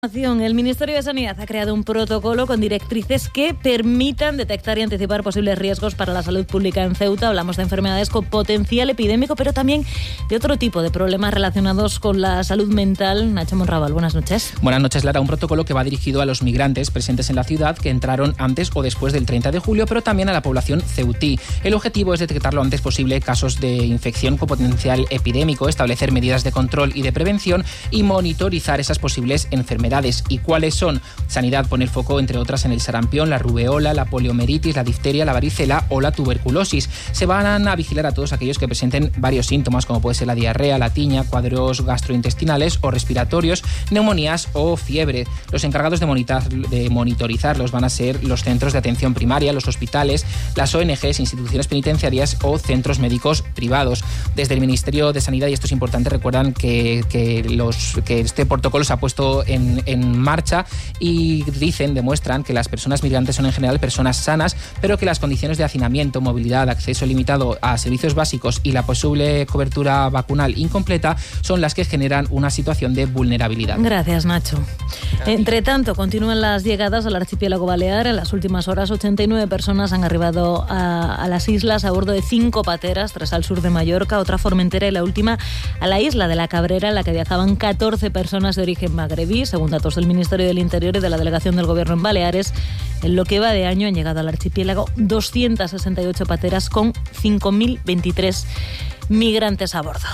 El Ministerio de Sanidad ha creado un protocolo con directrices que permitan detectar y anticipar posibles riesgos para la salud pública en Ceuta. Hablamos de enfermedades con potencial epidémico, pero también de otro tipo de problemas relacionados con la salud mental. Nacho Monrabal, buenas noches. Buenas noches, Lara. Un protocolo que va dirigido a los migrantes presentes en la ciudad que entraron antes o después del 30 de julio, pero también a la población ceutí. El objetivo es detectar lo antes posible casos de infección con potencial epidémico, establecer medidas de control y de prevención y monitorizar esas posibles enfermedades. ¿Y cuáles son? Sanidad pone el foco, entre otras, en el sarampión, la rubeola, la poliomielitis, la difteria, la varicela o la tuberculosis. Se van a vigilar a todos aquellos que presenten varios síntomas, como puede ser la diarrea, la tiña, cuadros gastrointestinales o respiratorios, neumonías o fiebre. Los encargados de monitorizarlos van a ser los centros de atención primaria, los hospitales, las ONGs, instituciones penitenciarias o centros médicos privados. Desde el Ministerio de Sanidad, y esto es importante, recuerdan que este protocolo se ha puesto en marcha y demuestran que las personas migrantes son en general personas sanas, pero que las condiciones de hacinamiento, movilidad, acceso limitado a servicios básicos y la posible cobertura vacunal incompleta son las que generan una situación de vulnerabilidad. Gracias, Nacho. Entre tanto, continúan las llegadas al archipiélago balear. En las últimas horas, 89 personas han arribado a las islas a bordo de 5 pateras, 3 al sur de Mallorca, otra Formentera y la última a la isla de la Cabrera, en la que viajaban 14 personas de origen magrebí. Según datos del Ministerio del Interior y de la Delegación del Gobierno en Baleares, en lo que va de año han llegado al archipiélago 268 pateras con 5.023 migrantes a bordo.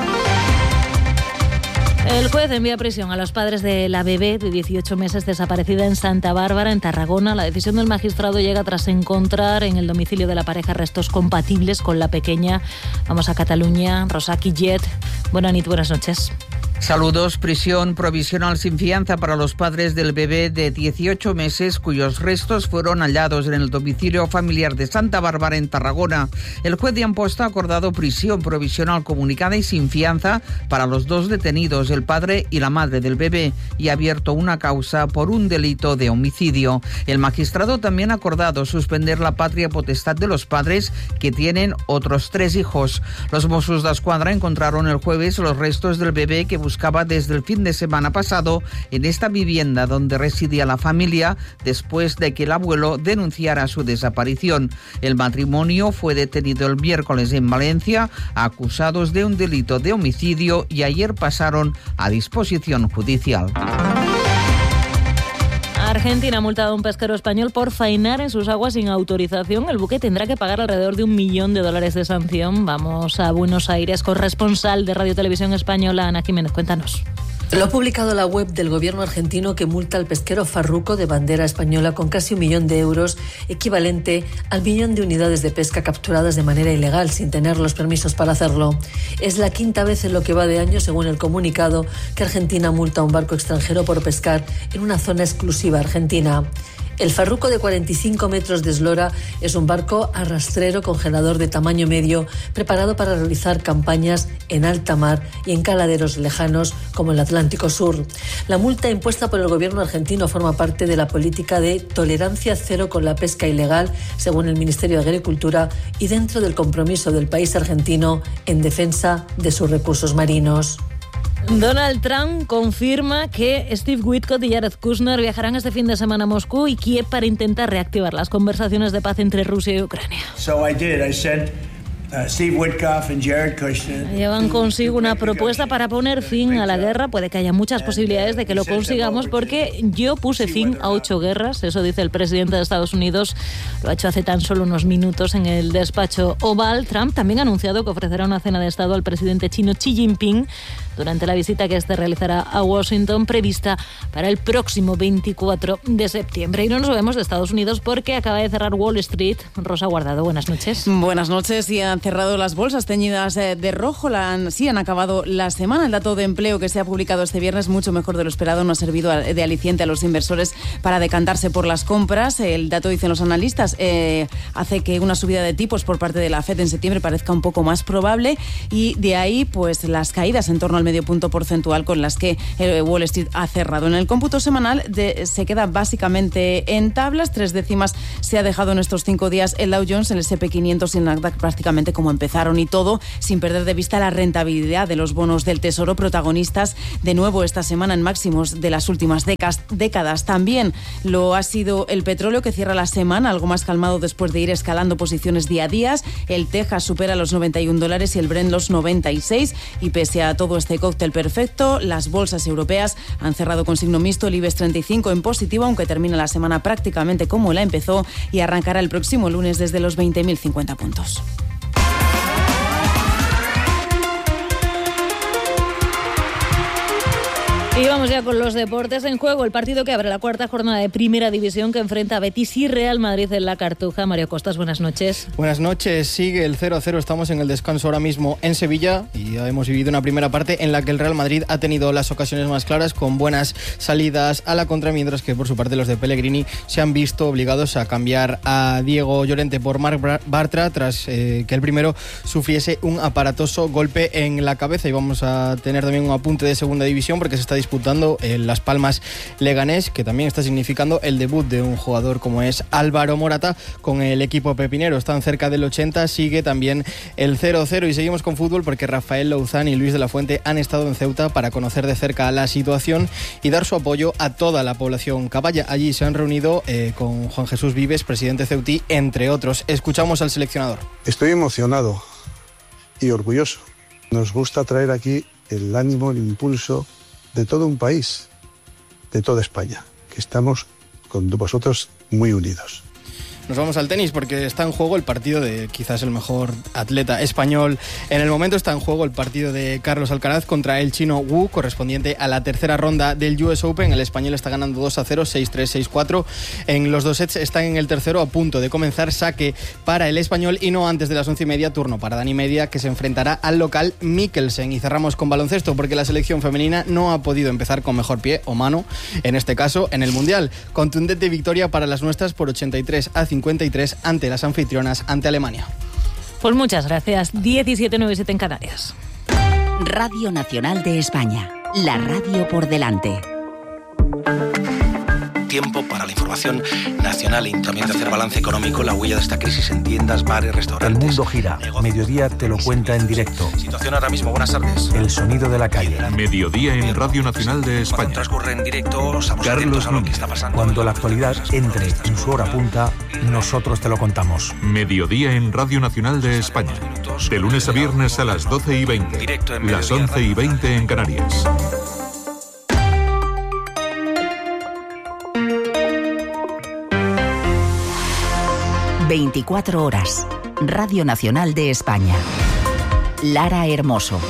El juez envía a prisión a los padres de la bebé de 18 meses desaparecida en Santa Bárbara, en Tarragona. La decisión del magistrado llega tras encontrar en el domicilio de la pareja restos compatibles con la pequeña. Vamos a Cataluña. Rosa Quillet. Buenas noches. Saludos. Prisión provisional sin fianza para los padres del bebé de 18 meses cuyos restos fueron hallados en el domicilio familiar de Santa Bárbara en Tarragona. El juez de Amposta ha acordado prisión provisional comunicada y sin fianza para los 2 detenidos, el padre y la madre del bebé, y ha abierto una causa por un delito de homicidio. El magistrado también ha acordado suspender la patria potestad de los padres, que tienen otros 3 hijos. Los Mossos d'Esquadra encontraron el jueves los restos del bebé que buscaba desde el fin de semana pasado en esta vivienda donde residía la familia, después de que el abuelo denunciara su desaparición. El matrimonio fue detenido el miércoles en Valencia, acusados de un delito de homicidio, y ayer pasaron a disposición judicial. Argentina ha multado a un pesquero español por faenar en sus aguas sin autorización. El buque tendrá que pagar alrededor de $1 millón de sanción. Vamos a Buenos Aires. Corresponsal de Radio Televisión Española, Ana Jiménez, cuéntanos. Lo ha publicado la web del gobierno argentino, que multa al pesquero Farruco, de bandera española, con casi €1 millón, equivalente al 1 millón de unidades de pesca capturadas de manera ilegal, sin tener los permisos para hacerlo. Es la 5ª vez en lo que va de año, según el comunicado, que Argentina multa a un barco extranjero por pescar en una zona exclusiva argentina. El Farruco, de 45 metros de eslora, es un barco arrastrero congelador de tamaño medio, preparado para realizar campañas en alta mar y en caladeros lejanos como el Atlántico Sur. La multa impuesta por el gobierno argentino forma parte de la política de tolerancia cero con la pesca ilegal, según el Ministerio de Agricultura, y dentro del compromiso del país argentino en defensa de sus recursos marinos. Donald Trump confirma que Steve Witkoff y Jared Kushner viajarán este fin de semana a Moscú y Kiev para intentar reactivar las conversaciones de paz entre Rusia y Ucrania. I sent Steve Witkoff and Jared Kushner. Llevan consigo una propuesta para poner fin a la guerra. Puede que haya muchas posibilidades de que lo consigamos, porque yo puse fin a 8 guerras. Eso dice el presidente de Estados Unidos. Lo ha hecho hace tan solo unos minutos en el despacho Oval. Trump también ha anunciado que ofrecerá una cena de Estado al presidente chino Xi Jinping durante la visita que este realizará a Washington, prevista para el próximo 24 de septiembre. Y no nos movemos de Estados Unidos porque acaba de cerrar Wall Street. Rosa Guardado, buenas noches. Buenas noches. Y han cerrado las bolsas teñidas de rojo. Sí, han acabado la semana. El dato de empleo que se ha publicado este viernes, mucho mejor de lo esperado, no ha servido de aliciente a los inversores para decantarse por las compras. El dato, dicen los analistas, hace que una subida de tipos por parte de la FED en septiembre parezca un poco más probable, y de ahí pues las caídas en torno al 0,5 punto porcentual con las que Wall Street ha cerrado. En el cómputo semanal se queda básicamente en tablas, 3 décimas se ha dejado en estos 5 días el Dow Jones, el S&P 500 y el Nasdaq prácticamente como empezaron, y todo sin perder de vista la rentabilidad de los bonos del Tesoro, protagonistas de nuevo esta semana en máximos de las últimas décadas. También lo ha sido el petróleo, que cierra la semana algo más calmado después de ir escalando posiciones día a día. El Texas supera los $91 y el Brent los 96, y pese a todo este cóctel perfecto, las bolsas europeas han cerrado con signo mixto, el IBEX 35 en positivo, aunque termina la semana prácticamente como la empezó y arrancará el próximo lunes desde los 20.050 puntos. Y vamos ya con los deportes. En juego el partido que abre la cuarta jornada de Primera División, que enfrenta a Betis y Real Madrid en la Cartuja. Mario Costas, buenas noches. Buenas noches. Sigue el 0-0. Estamos en el descanso ahora mismo en Sevilla y ya hemos vivido una primera parte en la que el Real Madrid ha tenido las ocasiones más claras, con buenas salidas a la contra, mientras que por su parte los de Pellegrini se han visto obligados a cambiar a Diego Llorente por Marc Bartra tras que el primero sufriese un aparatoso golpe en la cabeza. Y vamos a tener también un apunte de Segunda División, porque se está disputando el Las Palmas Leganés, que también está significando el debut de un jugador como es Álvaro Morata con el equipo pepinero. Están cerca del 80, sigue también el 0-0 y seguimos con fútbol, porque Rafael Louzán y Luis de la Fuente han estado en Ceuta para conocer de cerca la situación y dar su apoyo a toda la población caballa. Allí se han reunido con Juan Jesús Vives, presidente ceutí, entre otros. Escuchamos al seleccionador. Estoy emocionado y orgulloso. Nos gusta traer aquí el ánimo, el impulso de todo un país, de toda España, que estamos con vosotros muy unidos. Nos vamos al tenis, porque está en juego el partido de quizás el mejor atleta español en el momento. Está en juego el partido de Carlos Alcaraz contra el chino Wu, correspondiente a la tercera ronda del US Open. El español está ganando 2-0, 6-3, 6-4. En los 2 sets están en el tercero, a punto de comenzar. Saque para el español y no antes de las 11:30, turno para Dani Media, que se enfrentará al local Mikkelsen. Y cerramos con baloncesto, porque la selección femenina no ha podido empezar con mejor pie o mano, en este caso en el Mundial. Contundente victoria para las nuestras por 83-53 ante las anfitrionas, ante Alemania. Pues muchas gracias. 17:97 en Canarias. Radio Nacional de España, la radio por delante. Tiempo para la información nacional y también de hacer balance económico, la huella de esta crisis en tiendas, bares, restaurantes. El mundo gira. Mediodía te lo cuenta en directo. Situación ahora mismo. Buenas tardes. El sonido de la calle. Mediodía en Radio Nacional de España. Cuando transcurre en directo, estamos atentos a lo que está pasando. Cuando la actualidad entre en su hora punta, nosotros te lo contamos. Mediodía en Radio Nacional de España. De lunes a viernes a las 12:20. Las 11:20 en Canarias. 24 horas. Radio Nacional de España. Lara Hermoso.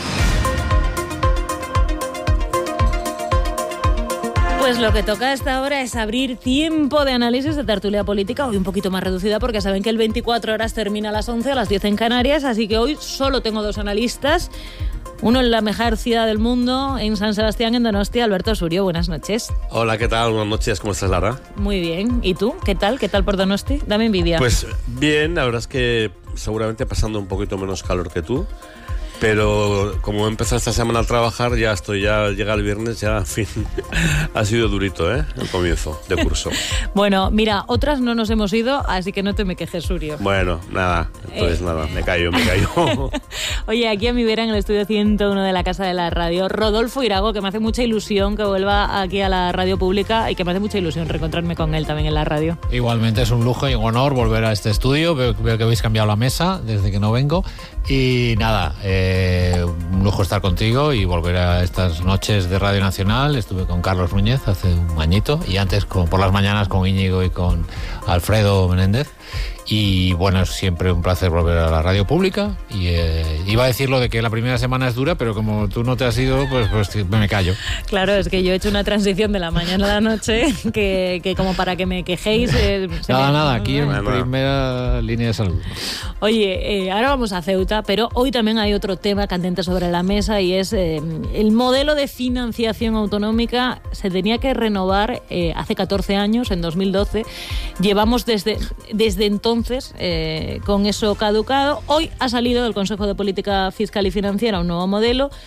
Pues lo que toca a esta hora es abrir tiempo de análisis de tertulia política, hoy un poquito más reducida, porque saben que el 24 horas termina a las 11, a las 10 en Canarias, así que hoy solo tengo 2 analistas. Uno en la mejor ciudad del mundo, en San Sebastián, en Donostia, Alberto Surio. Buenas noches. Hola, ¿qué tal? Buenas noches, ¿cómo estás, Lara? Muy bien. ¿Y tú? ¿Qué tal? ¿Qué tal por Donosti? Dame envidia. Pues bien, la verdad es que seguramente pasando un poquito menos calor que tú. Pero como he empezado esta semana a trabajar, ya llega el viernes, ya, en fin, ha sido durito, el comienzo de curso. Bueno, mira, otras no nos hemos ido, así que no te me quejes, Surio. Bueno, nada, entonces nada, me callo. Oye, aquí a mi vera, en el estudio 101 de la Casa de la Radio, Rodolfo Irago, que me hace mucha ilusión que vuelva aquí a la radio pública y que me hace mucha ilusión reencontrarme con él también en la radio. Igualmente es un lujo y un honor volver a este estudio, veo que habéis cambiado la mesa desde que no vengo y nada, un lujo estar contigo y volver a estas noches de Radio Nacional. Estuve con Carlos Núñez hace un añito y antes por las mañanas con Íñigo y con Alfredo Menéndez. Y bueno, es siempre un placer volver a la radio pública. Y iba a decir lo de que la primera semana es dura, pero como tú no te has ido, pues me callo. Claro, es que yo he hecho una transición de la mañana a la noche que como para que me quejéis... Nada, aquí en primera línea de salud. Oye, ahora vamos a Ceuta, pero hoy también hay otro tema candente sobre la mesa y es el modelo de financiación autonómica. Se tenía que renovar hace 14 años, en 2012. Llevamos desde entonces con eso caducado. Hoy ha salido del Consejo de Política Fiscal y Financiera un nuevo modelo.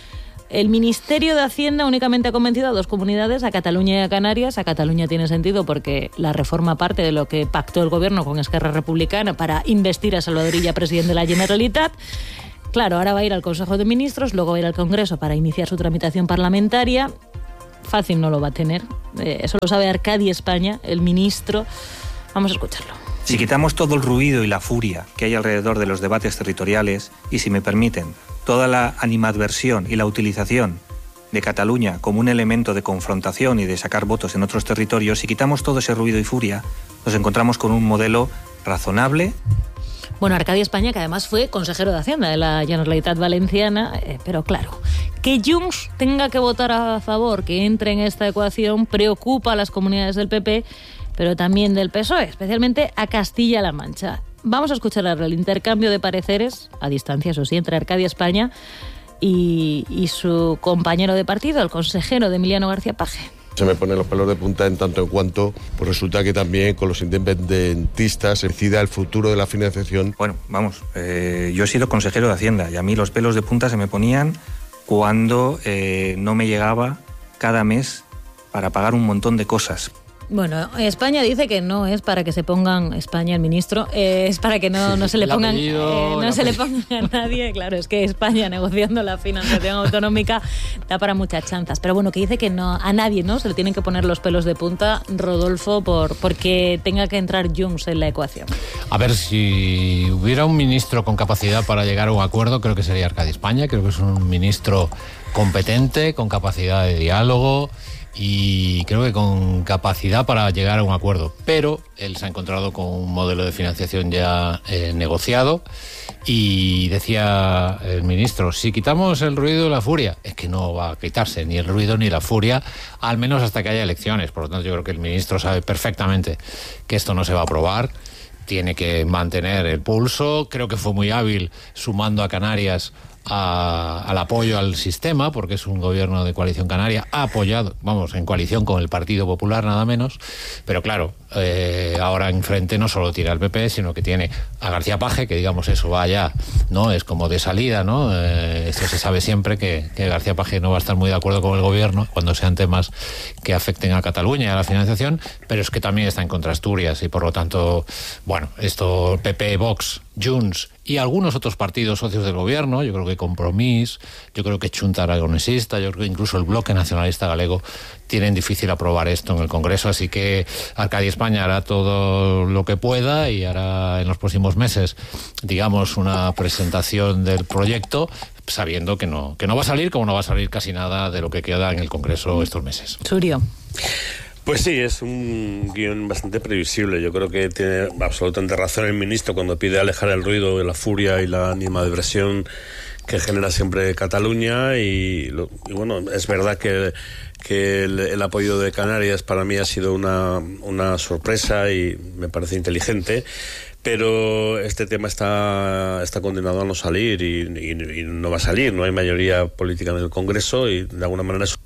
El Ministerio de Hacienda únicamente ha convencido a 2 comunidades, a Cataluña y a Canarias. A Cataluña tiene sentido porque la reforma parte de lo que pactó el gobierno con Esquerra Republicana para investir a Salvador Illa presidente de la Generalitat. Claro, ahora va a ir al Consejo de Ministros, luego va a ir al Congreso para iniciar su tramitación parlamentaria. Fácil no lo va a tener. Eso lo sabe Arcadi España, el ministro. Vamos a escucharlo. Si quitamos todo el ruido y la furia que hay alrededor de los debates territoriales y, si me permiten, toda la animadversión y la utilización de Cataluña como un elemento de confrontación y de sacar votos en otros territorios, si quitamos todo ese ruido y furia, nos encontramos con un modelo razonable. Bueno, Arcadi España, que además fue consejero de Hacienda de la Generalitat Valenciana, pero claro, que Junts tenga que votar a favor, que entre en esta ecuación, preocupa a las comunidades del PP, pero también del PSOE, especialmente a Castilla-La Mancha. Vamos a escuchar ahora el intercambio de pareceres, a distancia, eso sí, entre Arcadi España y su compañero de partido, el consejero de Emiliano García Paje. Se me ponen los pelos de punta en tanto en cuanto pues resulta que también con los independentistas se decida el futuro de la financiación. Bueno, vamos, yo he sido consejero de Hacienda y a mí los pelos de punta se me ponían cuando no me llegaba cada mes para pagar un montón de cosas. Bueno, España dice que no es para que se pongan, España, el ministro, es para que no se le pongan se le pongan a nadie. Claro, es que España negociando la financiación autonómica da para muchas chanzas. Pero bueno, que dice que no a nadie, ¿no? Se le tienen que poner los pelos de punta, Rodolfo, porque tenga que entrar Junts en la ecuación. A ver, si hubiera un ministro con capacidad para llegar a un acuerdo, creo que sería Arcadi España. Creo que es un ministro competente, con capacidad de diálogo y creo que con capacidad para llegar a un acuerdo, pero él se ha encontrado con un modelo de financiación ya negociado y decía el ministro, si quitamos el ruido y la furia, es que no va a quitarse ni el ruido ni la furia, al menos hasta que haya elecciones. Por lo tanto, yo creo que el ministro sabe perfectamente que esto no se va a aprobar, tiene que mantener el pulso. Creo que fue muy hábil sumando a Canarias al apoyo al sistema, porque es un gobierno de coalición canaria, apoyado, vamos, en coalición con el Partido Popular, nada menos. Pero claro, ahora enfrente no solo tiene al PP, sino que tiene a García Paje, que digamos eso va ya, ¿no? Es como de salida, ¿no? Esto se sabe siempre que García Paje no va a estar muy de acuerdo con el gobierno cuando sean temas que afecten a Cataluña y a la financiación, pero es que también está en contra Asturias y por lo tanto, bueno, esto PP, Vox, Junts y algunos otros partidos socios del gobierno, yo creo que Compromís, yo creo que Junta Aragonesista, yo creo que incluso el Bloque Nacionalista Galego tienen difícil aprobar esto en el Congreso, así que Arcadi España hará todo lo que pueda y hará en los próximos meses, digamos, una presentación del proyecto, sabiendo que no va a salir, como no va a salir casi nada de lo que queda en el Congreso estos meses. Surio. Pues sí, es un guión bastante previsible. Yo creo que tiene absolutamente razón el ministro cuando pide alejar el ruido, la furia y la animadversión que genera siempre Cataluña. Y bueno, es verdad que el apoyo de Canarias para mí ha sido una sorpresa y me parece inteligente. Pero este tema está condenado a no salir y no va a salir. No hay mayoría política en el Congreso y de alguna manera es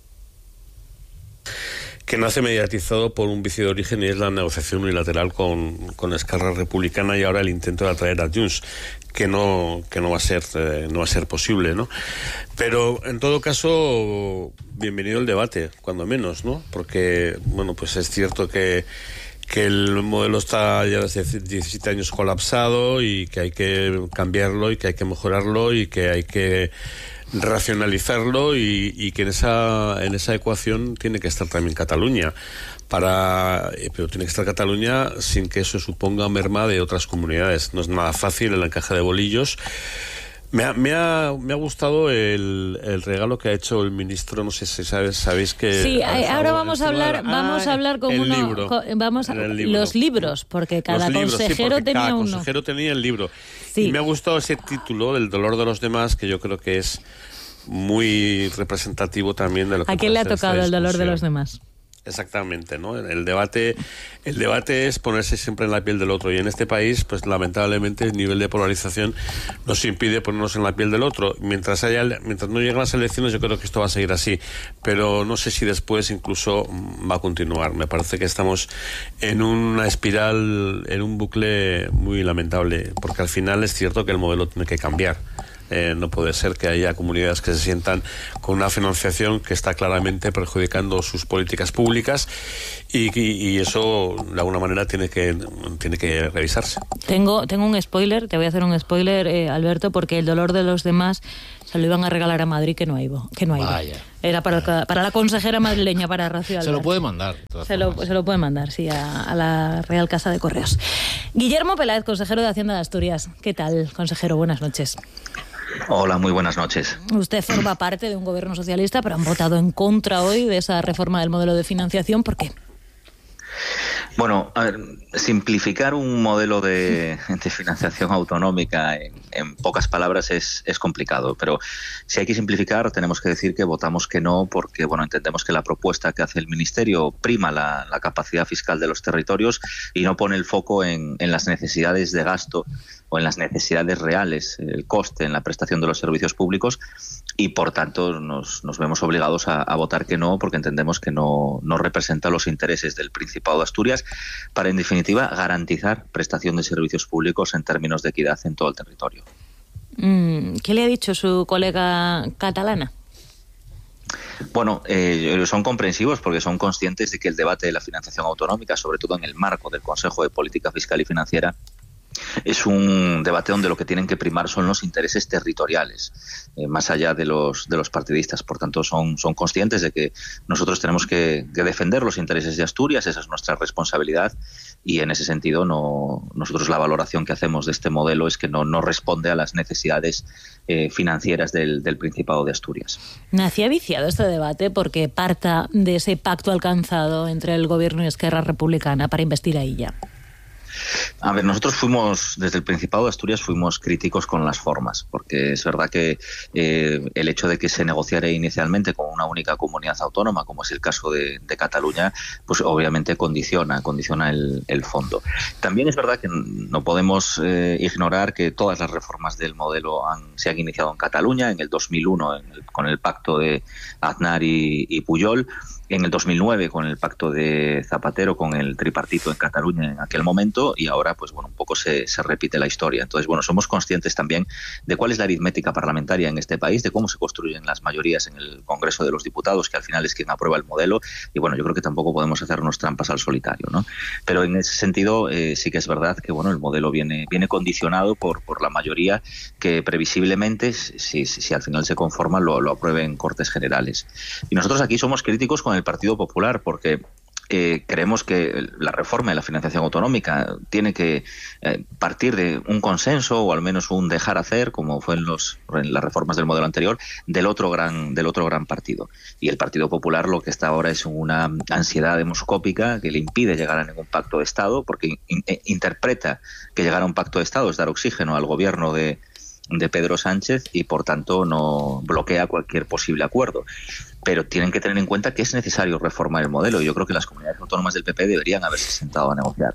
que nace mediatizado por un vicio de origen y es la negociación unilateral con Esquerra Republicana y ahora el intento de atraer a Junts, que no va a ser posible, ¿no? Pero en todo caso, bienvenido el debate, cuando menos, ¿no? Porque, bueno, pues es cierto que el modelo está ya desde 17 años colapsado y que hay que cambiarlo y que hay que mejorarlo y que hay que racionalizarlo y que en esa ecuación tiene que estar también Cataluña, pero tiene que estar Cataluña sin que eso suponga merma de otras comunidades. No es nada fácil el encaje de bolillos. Me ha gustado el regalo que ha hecho el ministro, no sé si sabéis que... Sí, ahora vamos a hablar con uno... Libro, los libros, porque cada consejero tenía cada uno. Cada consejero tenía el libro. Sí. Y me ha gustado ese título, El dolor de los demás, que yo creo que es muy representativo también de lo que... ¿A quién le ha tocado el dolor de los demás? Exactamente, ¿no? El debate es ponerse siempre en la piel del otro y en este país, pues lamentablemente el nivel de polarización nos impide ponernos en la piel del otro. Mientras no lleguen las elecciones, yo creo que esto va a seguir así, pero no sé si después incluso va a continuar. Me parece que estamos en una espiral, en un bucle muy lamentable, porque al final es cierto que el modelo tiene que cambiar. No puede ser que haya comunidades que se sientan con una financiación que está claramente perjudicando sus políticas públicas y eso de alguna manera tiene que revisarse. Tengo un spoiler, te voy a hacer un spoiler, Alberto, porque el dolor de los demás se lo iban a regalar a Madrid, que no hay. Vaya. Era para la consejera madrileña, para Rocío Albiol. Se lo puede mandar. Se lo puede mandar, sí, a la Real Casa de Correos. Guillermo Peláez, consejero de Hacienda de Asturias. ¿Qué tal, consejero? Buenas noches. Hola, muy buenas noches. Usted forma parte de un gobierno socialista, pero han votado en contra hoy de esa reforma del modelo de financiación. ¿Por qué? Bueno, a ver, simplificar un modelo de financiación autonómica en pocas palabras es complicado, pero si hay que simplificar tenemos que decir que votamos que no porque entendemos que la propuesta que hace el Ministerio prima la capacidad fiscal de los territorios y no pone el foco en las necesidades de gasto o en las necesidades reales, el coste en la prestación de los servicios públicos, y por tanto nos vemos obligados a votar que no, porque entendemos que no representa los intereses del Principado de Asturias para, en definitiva, garantizar prestación de servicios públicos en términos de equidad en todo el territorio. ¿Qué le ha dicho su colega catalana? Bueno, son comprensivos porque son conscientes de que el debate de la financiación autonómica, sobre todo en el marco del Consejo de Política Fiscal y Financiera, es un debate donde lo que tienen que primar son los intereses territoriales, más allá de los partidistas. Por tanto, son conscientes de que nosotros tenemos que defender los intereses de Asturias, esa es nuestra responsabilidad, y en ese sentido nosotros la valoración que hacemos de este modelo es que no responde a las necesidades financieras del Principado de Asturias. ¿Nacía viciado este debate porque parta de ese pacto alcanzado entre el Gobierno y Esquerra Republicana para investir a Illa? A ver, nosotros desde el Principado de Asturias fuimos críticos con las formas, porque es verdad que el hecho de que se negociara inicialmente con una única comunidad autónoma, como es el caso de Cataluña, pues obviamente condiciona el fondo. También es verdad que no podemos ignorar que todas las reformas del modelo se han iniciado en Cataluña, en el 2001 con el pacto de Aznar y Pujol, en el 2009 con el pacto de Zapatero, con el tripartito en Cataluña en aquel momento, y ahora pues un poco se repite la historia. Entonces, somos conscientes también de cuál es la aritmética parlamentaria en este país, de cómo se construyen las mayorías en el Congreso de los Diputados, que al final es quien aprueba el modelo, y yo creo que tampoco podemos hacernos trampas al solitario, ¿no? Pero en ese sentido sí que es verdad que el modelo viene condicionado por la mayoría que previsiblemente, si al final se conforma, lo apruebe en Cortes Generales. Y nosotros aquí somos críticos con el Partido Popular porque creemos que la reforma de la financiación autonómica tiene que partir de un consenso o al menos un dejar hacer, como fue en las reformas del modelo anterior, del otro gran partido. Y el Partido Popular lo que está ahora es una ansiedad demoscópica que le impide llegar a ningún pacto de Estado, porque interpreta que llegar a un pacto de Estado es dar oxígeno al gobierno de Pedro Sánchez y por tanto no bloquea cualquier posible acuerdo. Pero tienen que tener en cuenta que es necesario reformar el modelo, y yo creo que las comunidades autónomas del PP deberían haberse sentado a negociar.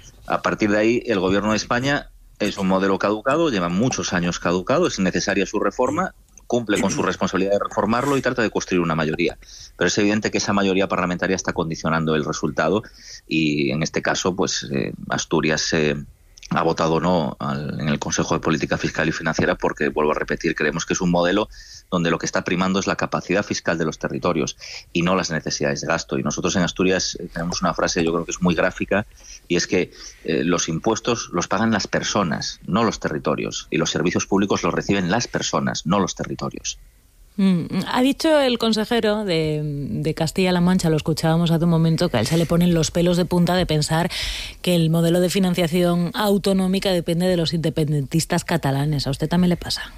A partir de ahí, el Gobierno de España es un modelo caducado, lleva muchos años caducado, es necesaria su reforma, cumple con su responsabilidad de reformarlo y trata de construir una mayoría. Pero es evidente que esa mayoría parlamentaria está condicionando el resultado, y en este caso, Asturias ha votado no en el Consejo de Política Fiscal y Financiera porque, vuelvo a repetir, creemos que es un modelo donde lo que está primando es la capacidad fiscal de los territorios y no las necesidades de gasto. Y nosotros en Asturias tenemos una frase, yo creo que es muy gráfica, y es que los impuestos los pagan las personas, no los territorios, y los servicios públicos los reciben las personas, no los territorios. Ha dicho el consejero de Castilla-La Mancha, lo escuchábamos hace un momento, que a él se le ponen los pelos de punta de pensar que el modelo de financiación autonómica depende de los independentistas catalanes. ¿A usted también le pasa?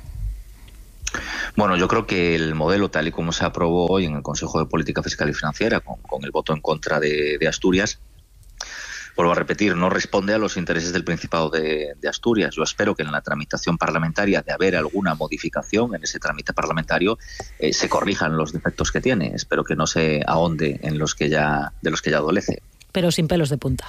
Bueno, yo creo que el modelo tal y como se aprobó hoy en el Consejo de Política Fiscal y Financiera, con el voto en contra de Asturias, vuelvo a repetir, no responde a los intereses del Principado de Asturias. Yo espero que en la tramitación parlamentaria, de haber alguna modificación en ese trámite parlamentario, se corrijan los defectos que tiene. Espero que no se ahonde en de los que ya adolece. Pero sin pelos de punta.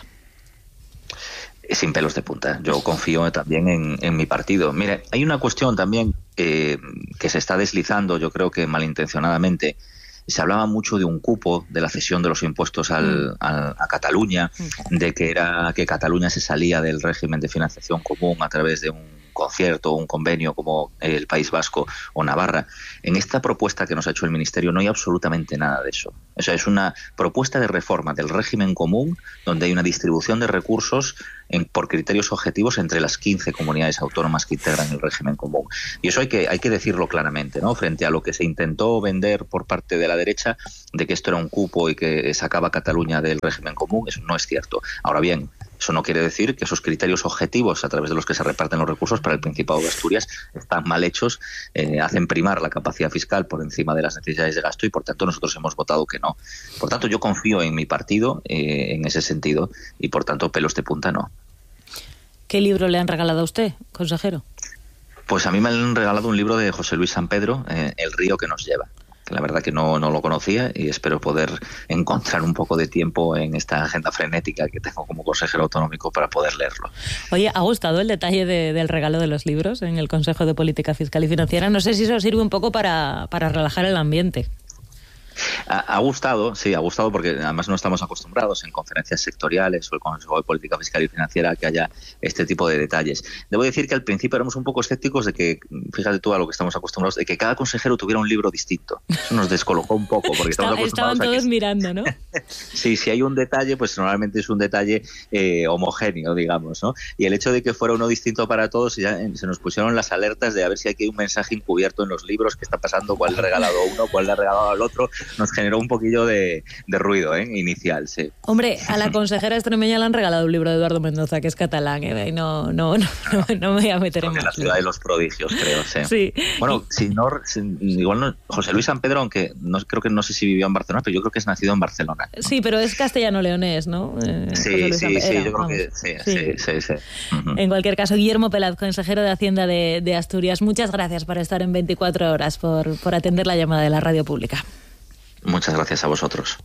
Sin pelos de punta. Yo confío también en mi partido. Mire, hay una cuestión también que se está deslizando, yo creo que malintencionadamente. Se hablaba mucho de un cupo, de la cesión de los impuestos a Cataluña, de que Cataluña se salía del régimen de financiación común a través de concierto o un convenio como el País Vasco o Navarra. En esta propuesta que nos ha hecho el Ministerio no hay absolutamente nada de eso. O sea, es una propuesta de reforma del régimen común donde hay una distribución de recursos por criterios objetivos entre las 15 comunidades autónomas que integran el régimen común. Y eso hay que decirlo claramente, ¿no? Frente a lo que se intentó vender por parte de la derecha de que esto era un cupo y que sacaba a Cataluña del régimen común, eso no es cierto. Ahora bien, eso no quiere decir que esos criterios objetivos a través de los que se reparten los recursos para el Principado de Asturias están mal hechos, hacen primar la capacidad fiscal por encima de las necesidades de gasto y por tanto nosotros hemos votado que no. Por tanto, yo confío en mi partido en ese sentido y por tanto pelos de punta no. ¿Qué libro le han regalado a usted, consejero? Pues a mí me han regalado un libro de José Luis San Pedro, El río que nos lleva. La verdad que no lo conocía y espero poder encontrar un poco de tiempo en esta agenda frenética que tengo como consejero autonómico para poder leerlo. Oye, ¿ha gustado el detalle del regalo de los libros en el Consejo de Política Fiscal y Financiera? No sé si eso sirve un poco para relajar el ambiente. Ha gustado porque además no estamos acostumbrados en conferencias sectoriales o el Consejo de Política Fiscal y Financiera a que haya este tipo de detalles. Debo decir que al principio éramos un poco escépticos de que, fíjate tú a lo que estamos acostumbrados, de que cada consejero tuviera un libro distinto. Eso nos descolocó un poco porque estamos acostumbrados estaban todos mirando, ¿no? Sí, si hay un detalle, pues normalmente es un detalle homogéneo, digamos, ¿no? Y el hecho de que fuera uno distinto para todos, ya se nos pusieron las alertas de a ver si hay un mensaje encubierto en los libros, qué está pasando, cuál le ha regalado a uno, cuál le ha regalado al otro. Nos generó un poquillo de ruido inicial, sí. Hombre, a la consejera extremeña le han regalado un libro de Eduardo Mendoza, que es catalán, y no me voy a meter en más. La ciudad de los prodigios, creo, sí. Sí. Bueno, igual no, José Luis San Pedro, aunque no sé si vivió en Barcelona, pero yo creo que es nacido en Barcelona, ¿no? Sí, pero es castellano-leonés, ¿no? Sí, yo creo que sí. Uh-huh. En cualquier caso, Guillermo Pelaz, consejero de Hacienda de Asturias, muchas gracias por estar en 24 horas, por atender la llamada de la radio pública. Muchas gracias a vosotros.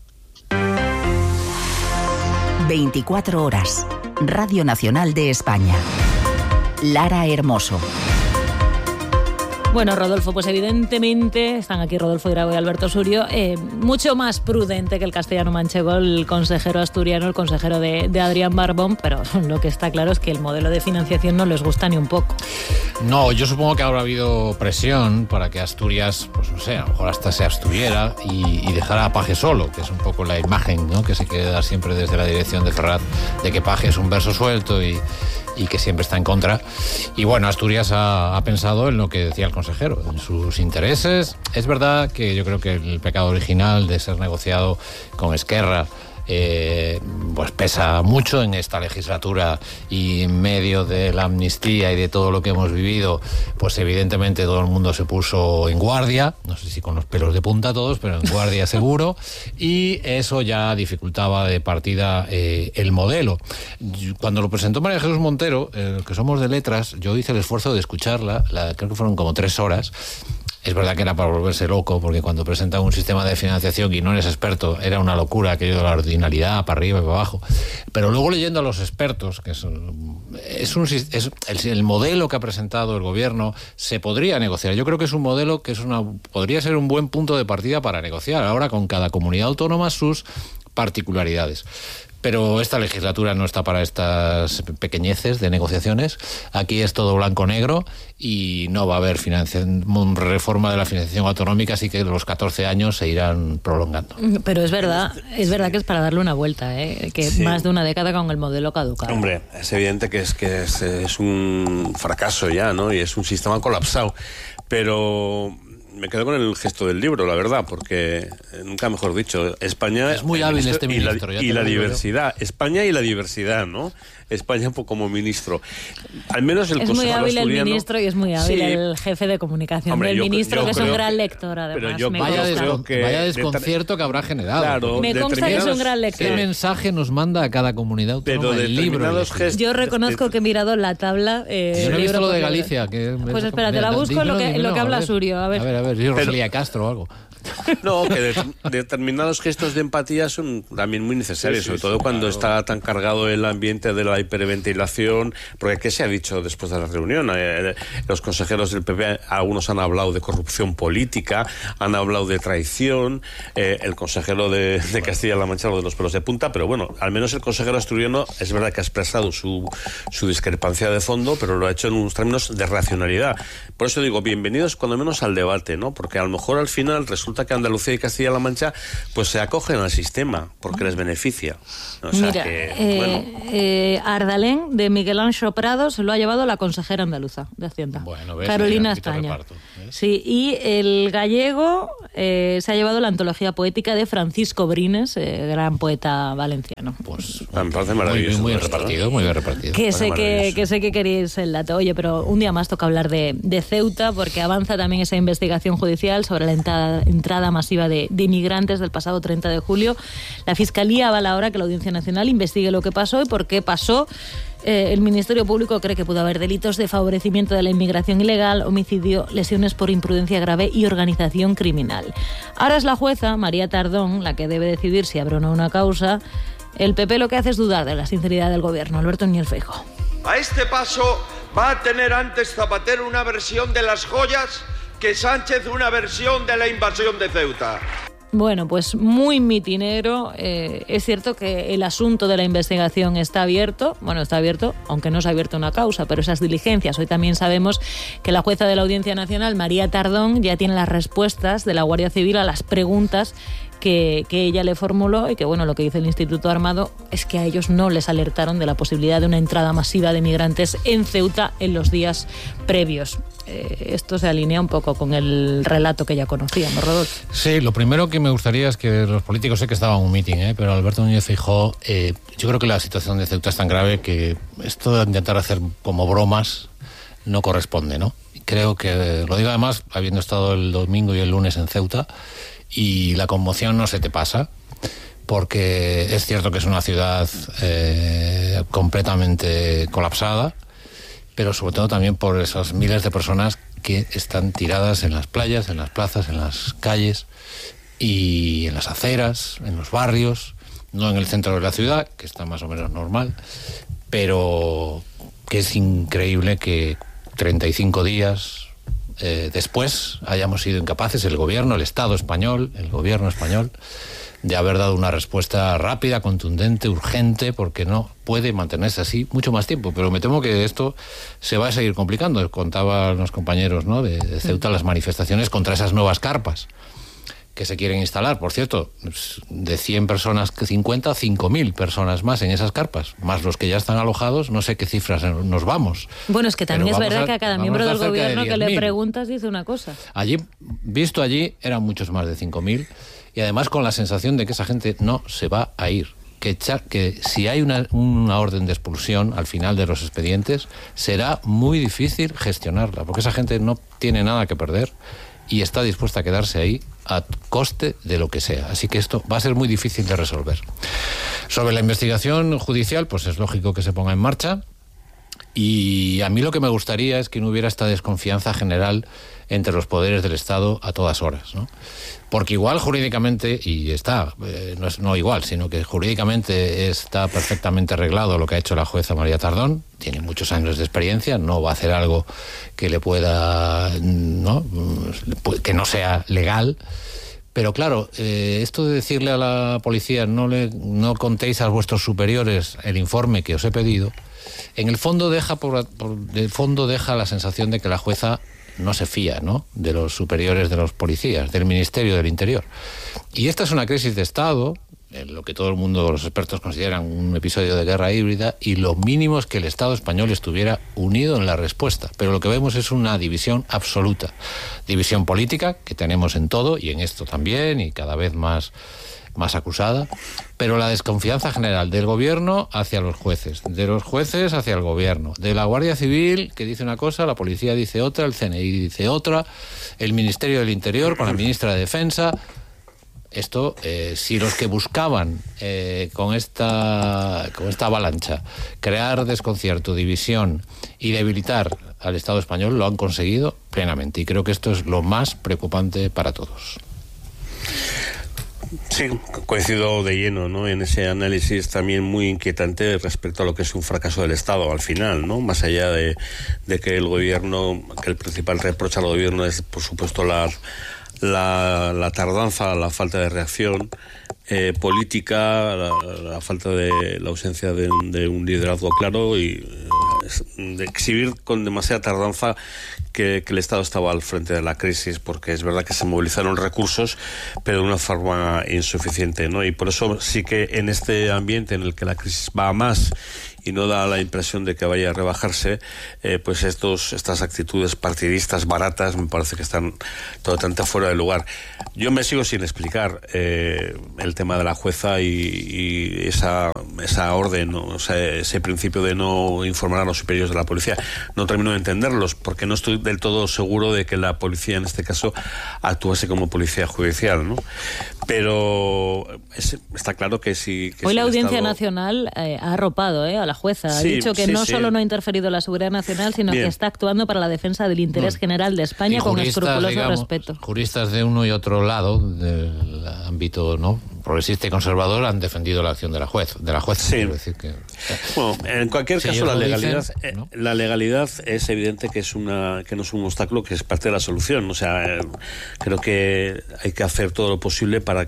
24 horas. Radio Nacional de España. Lara Hermoso. Bueno, Rodolfo, pues evidentemente están aquí Rodolfo Irago y Alberto Surio, mucho más prudente que el castellano manchego, el consejero asturiano, el consejero de Adrián Barbón, pero lo que está claro es que el modelo de financiación no les gusta ni un poco. No, yo supongo que habrá habido presión para que Asturias, pues no sé, a lo mejor hasta se absturiera y dejara a Paje solo, que es un poco la imagen, ¿no?, que se quiere dar siempre desde la dirección de Ferraz, de que Paje es un verso suelto y que siempre está en contra. Y bueno, Asturias ha pensado en lo que decía el consejero, en sus intereses. Es verdad que yo creo que el pecado original de ser negociado con Esquerra pues pesa mucho en esta legislatura, y en medio de la amnistía y de todo lo que hemos vivido, pues evidentemente todo el mundo se puso en guardia, no sé si con los pelos de punta todos, pero en guardia seguro, y eso ya dificultaba de partida el modelo. Cuando lo presentó María Jesús Montero, que somos de letras, yo hice el esfuerzo de escucharla, creo que fueron como 3 horas. Es verdad que era para volverse loco, porque cuando presenta un sistema de financiación y no eres experto, era una locura aquello de la ordinariedad, para arriba y para abajo. Pero luego leyendo a los expertos, que el modelo que ha presentado el gobierno se podría negociar. Yo creo que es un modelo que podría ser un buen punto de partida para negociar, ahora con cada comunidad autónoma sus particularidades. Pero esta legislatura no está para estas pequeñeces de negociaciones. Aquí es todo blanco-negro y no va a haber reforma de la financiación autonómica, así que los 14 años se irán prolongando. Pero es verdad que es para darle una vuelta, que sí. Más de una década con el modelo caducado. Hombre, es evidente que es un fracaso ya, ¿no? Y es un sistema colapsado. Pero me quedo con el gesto del libro, la verdad, porque nunca mejor dicho, España es muy hábil este ministro y la diversidad, España y la diversidad, ¿no? España como ministro, al menos el consejero asturiano. Es muy hábil el ministro y es muy hábil el jefe de comunicación del ministro, que es un gran lector, además. Vaya desconcierto que habrá generado. Claro, me consta que es un gran lector. ¿Qué mensaje nos manda a cada comunidad autónoma el libro? Yo reconozco que he mirado la tabla. Yo no he visto lo de Galicia. Pues espérate, la busco lo que habla Surio. A ver, yo Rosalía Castro o algo. No, que determinados gestos de empatía son también muy necesarios, sobre todo cuando está tan cargado el ambiente de la hiperventilación, porque ¿qué se ha dicho después de la reunión? Los consejeros del PP, algunos han hablado de corrupción política, han hablado de traición, el consejero de Castilla-La Mancha lo de los pelos de punta, pero bueno, al menos el consejero asturiano es verdad que ha expresado su discrepancia de fondo, pero lo ha hecho en unos términos de racionalidad. Por eso digo, bienvenidos cuando menos al debate, ¿no? Porque a lo mejor al final resulta que Andalucía y Castilla-La Mancha pues se acogen al sistema porque les beneficia. O sea, mira, Ardalén de Miguel Anxo Prado se lo ha llevado la consejera andaluza de Hacienda, Carolina España. Sí, y el gallego se ha llevado la antología poética de Francisco Brines, gran poeta valenciano. Pues me parece maravilloso. Muy bien repartido. Que sé que queréis el dato. Oye, pero un día más toca hablar de Ceuta, porque avanza también esa investigación judicial sobre la entrada masiva de inmigrantes del pasado 30 de julio. La Fiscalía avala ahora que la Audiencia Nacional investigue lo que pasó y por qué pasó. El Ministerio Público cree que pudo haber delitos de favorecimiento de la inmigración ilegal, homicidio, lesiones por imprudencia grave y organización criminal. Ahora es la jueza, María Tardón, la que debe decidir si abre o no una causa. El PP lo que hace es dudar de la sinceridad del gobierno. Alberto Núñez Feijóo. A este paso va a tener antes Zapatero una versión de las joyas que Sánchez una versión de la invasión de Ceuta. Bueno, pues muy mitinero. Es cierto que el asunto de la investigación está abierto. Bueno, está abierto, aunque no se ha abierto una causa, pero esas diligencias. Hoy también sabemos que la jueza de la Audiencia Nacional, María Tardón, ya tiene las respuestas de la Guardia Civil a las preguntas que ella le formuló y que, bueno, lo que dice el Instituto Armado es que a ellos no les alertaron de la posibilidad de una entrada masiva de migrantes en Ceuta en los días previos. Esto se alinea un poco con el relato que ya conocíamos, Rodolfo. Sí, lo primero que me gustaría es que los políticos, sé que estaba en un mitin, pero Alberto Núñez Feijóo, yo creo que la situación de Ceuta es tan grave que esto de intentar hacer como bromas no corresponde, ¿no? Creo que, lo digo además, habiendo estado el domingo y el lunes en Ceuta, y la conmoción no se te pasa, porque es cierto que es una ciudad completamente colapsada, pero sobre todo también por esas miles de personas que están tiradas en las playas, en las plazas, en las calles y en las aceras, en los barrios, no en el centro de la ciudad, que está más o menos normal, pero que es increíble que 35 días después hayamos sido incapaces, el gobierno español, de haber dado una respuesta rápida, contundente, urgente, porque no puede mantenerse así mucho más tiempo. Pero me temo que esto se va a seguir complicando. Contaban los compañeros, ¿no?, de Ceuta las manifestaciones contra esas nuevas carpas que se quieren instalar. Por cierto, de 100 personas, 50, 5.000 personas más en esas carpas, más los que ya están alojados, no sé qué cifras nos vamos. Bueno, es que también es verdad que a cada miembro del gobierno que le preguntas dice una cosa. Visto allí, eran muchos más de 5.000, y además con la sensación de que esa gente no se va a ir. Que si hay una orden de expulsión al final de los expedientes, será muy difícil gestionarla, porque esa gente no tiene nada que perder y está dispuesta a quedarse ahí a coste de lo que sea. Así que esto va a ser muy difícil de resolver. Sobre la investigación judicial, pues es lógico que se ponga en marcha. Y a mí lo que me gustaría es que no hubiera esta desconfianza general entre los poderes del Estado a todas horas, ¿no? Porque igual jurídicamente, y está, no igual, sino que jurídicamente está perfectamente arreglado lo que ha hecho la jueza María Tardón, tiene muchos años de experiencia, no va a hacer algo que le pueda, ¿no?, que no sea legal. Pero claro, esto de decirle a la policía no contéis a vuestros superiores el informe que os he pedido, en el fondo deja deja la sensación de que la jueza no se fía, ¿no?, de los superiores de los policías, del Ministerio del Interior. Y esta es una crisis de Estado, en lo que todo el mundo, los expertos, consideran un episodio de guerra híbrida, y lo mínimo es que el Estado español estuviera unido en la respuesta. Pero lo que vemos es una división absoluta. División política, que tenemos en todo, y en esto también, y cada vez más acusada, pero la desconfianza general del gobierno hacia los jueces, de los jueces hacia el gobierno, de la Guardia Civil, que dice una cosa, la policía dice otra, el CNI dice otra, el Ministerio del Interior con la ministra de Defensa. Esto, si los que buscaban con esta avalancha crear desconcierto, división y debilitar al Estado español, lo han conseguido plenamente, y creo que esto es lo más preocupante para todos. Sí, coincido de lleno, ¿no?, en ese análisis también muy inquietante respecto a lo que es un fracaso del Estado al final, ¿no? Más allá de que el gobierno, que el principal reproche al gobierno es, por supuesto, la tardanza, la falta de reacción política, la falta de la ausencia de un liderazgo claro y de exhibir con demasiada tardanza que el Estado estaba al frente de la crisis, porque es verdad que se movilizaron recursos, pero de una forma insuficiente, ¿no? Y por eso sí que en este ambiente en el que la crisis va a más y no da la impresión de que vaya a rebajarse, pues estas actitudes partidistas baratas me parece que están totalmente fuera de lugar. Yo me sigo sin explicar el tema de la jueza y esa orden, ¿no? O sea, ese principio de no informar a los superiores de la policía. No termino de entenderlos, porque no estoy del todo seguro de que la policía en este caso actuase como policía judicial, ¿no? Pero está claro que sí. Hoy la Audiencia Nacional ha arropado a la jueza. Ha dicho que no solo no ha interferido en la seguridad nacional, sino que está actuando para la defensa del interés general de España con escrupuloso respeto. Juristas de uno y otro lado del ámbito, ¿no?, progresista y conservador han defendido la acción de la jueza. Sí. Quiero decir que, bueno, en cualquier caso la legalidad, dicen, ¿no? La legalidad es evidente que no es un obstáculo, que es parte de la solución. O sea, creo que hay que hacer todo lo posible para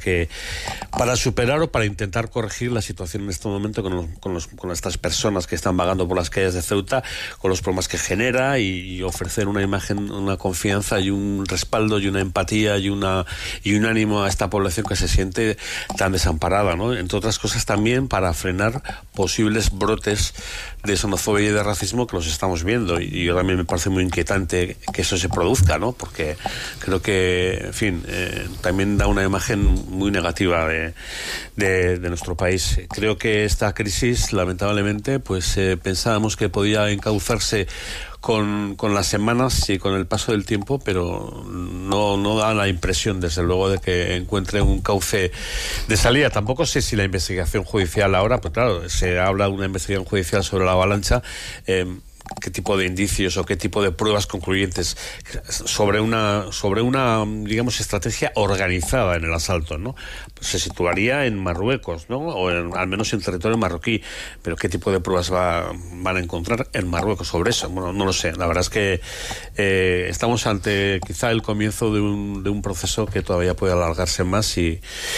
superar o para intentar corregir la situación en este momento con estas personas que están vagando por las calles de Ceuta, con los problemas que genera, y ofrecer una imagen, una confianza y un respaldo y una empatía y un ánimo a esta población que se siente tan desamparada, ¿no? Entre otras cosas también para frenar posibles brotes de xenofobia y de racismo que los estamos viendo, y ahora también me parece muy inquietante que eso se produzca, ¿no? Porque creo que, en fin, también da una imagen muy negativa de nuestro país. Creo que esta crisis, lamentablemente, pues pensábamos que podía encauzarse con las semanas y con el paso del tiempo, pero no da la impresión, desde luego, de que encuentre un cauce de salida. Tampoco sé si la investigación judicial ahora, pues claro, se habla de una investigación judicial sobre la avalancha, qué tipo de indicios o qué tipo de pruebas concluyentes sobre una digamos estrategia organizada en el asalto, ¿no? Se situaría en Marruecos, ¿no? O al menos en territorio marroquí, pero qué tipo de pruebas van a encontrar en Marruecos sobre eso. Bueno, no lo sé. La verdad es que estamos ante quizá el comienzo de un proceso que todavía puede alargarse más y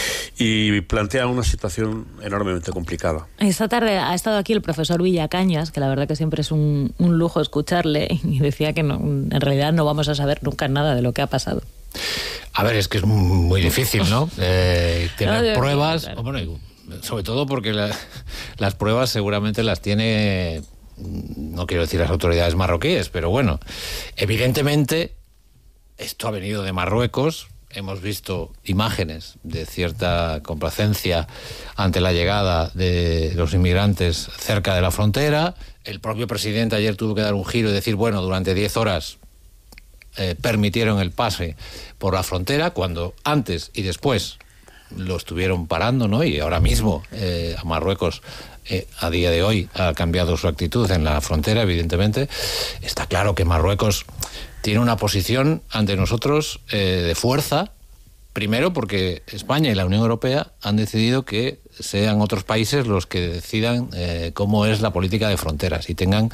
plantea una situación enormemente complicada. Esta tarde ha estado aquí el profesor Villacañas, que la verdad que siempre es un lujo escucharle, y decía que en realidad no vamos a saber nunca nada de lo que ha pasado. A ver, es que es muy difícil, ¿no? Tener pruebas, bueno, sobre todo porque las pruebas seguramente las tiene, no quiero decir las autoridades marroquíes, pero bueno, evidentemente esto ha venido de Marruecos. Hemos visto imágenes de cierta complacencia ante la llegada de los inmigrantes cerca de la frontera. El propio presidente ayer tuvo que dar un giro y decir, bueno, durante 10 horas permitieron el pase por la frontera, cuando antes y después lo estuvieron parando, ¿no? Y ahora mismo a Marruecos, a día de hoy, ha cambiado su actitud en la frontera, evidentemente. Está claro que Marruecos tiene una posición ante nosotros de fuerza, primero porque España y la Unión Europea han decidido que sean otros países los que decidan cómo es la política de fronteras y tengan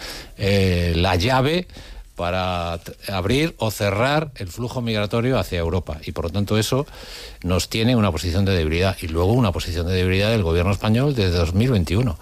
la llave para abrir o cerrar el flujo migratorio hacia Europa, y por lo tanto eso nos tiene una posición de debilidad, y luego una posición de debilidad del gobierno español desde 2021,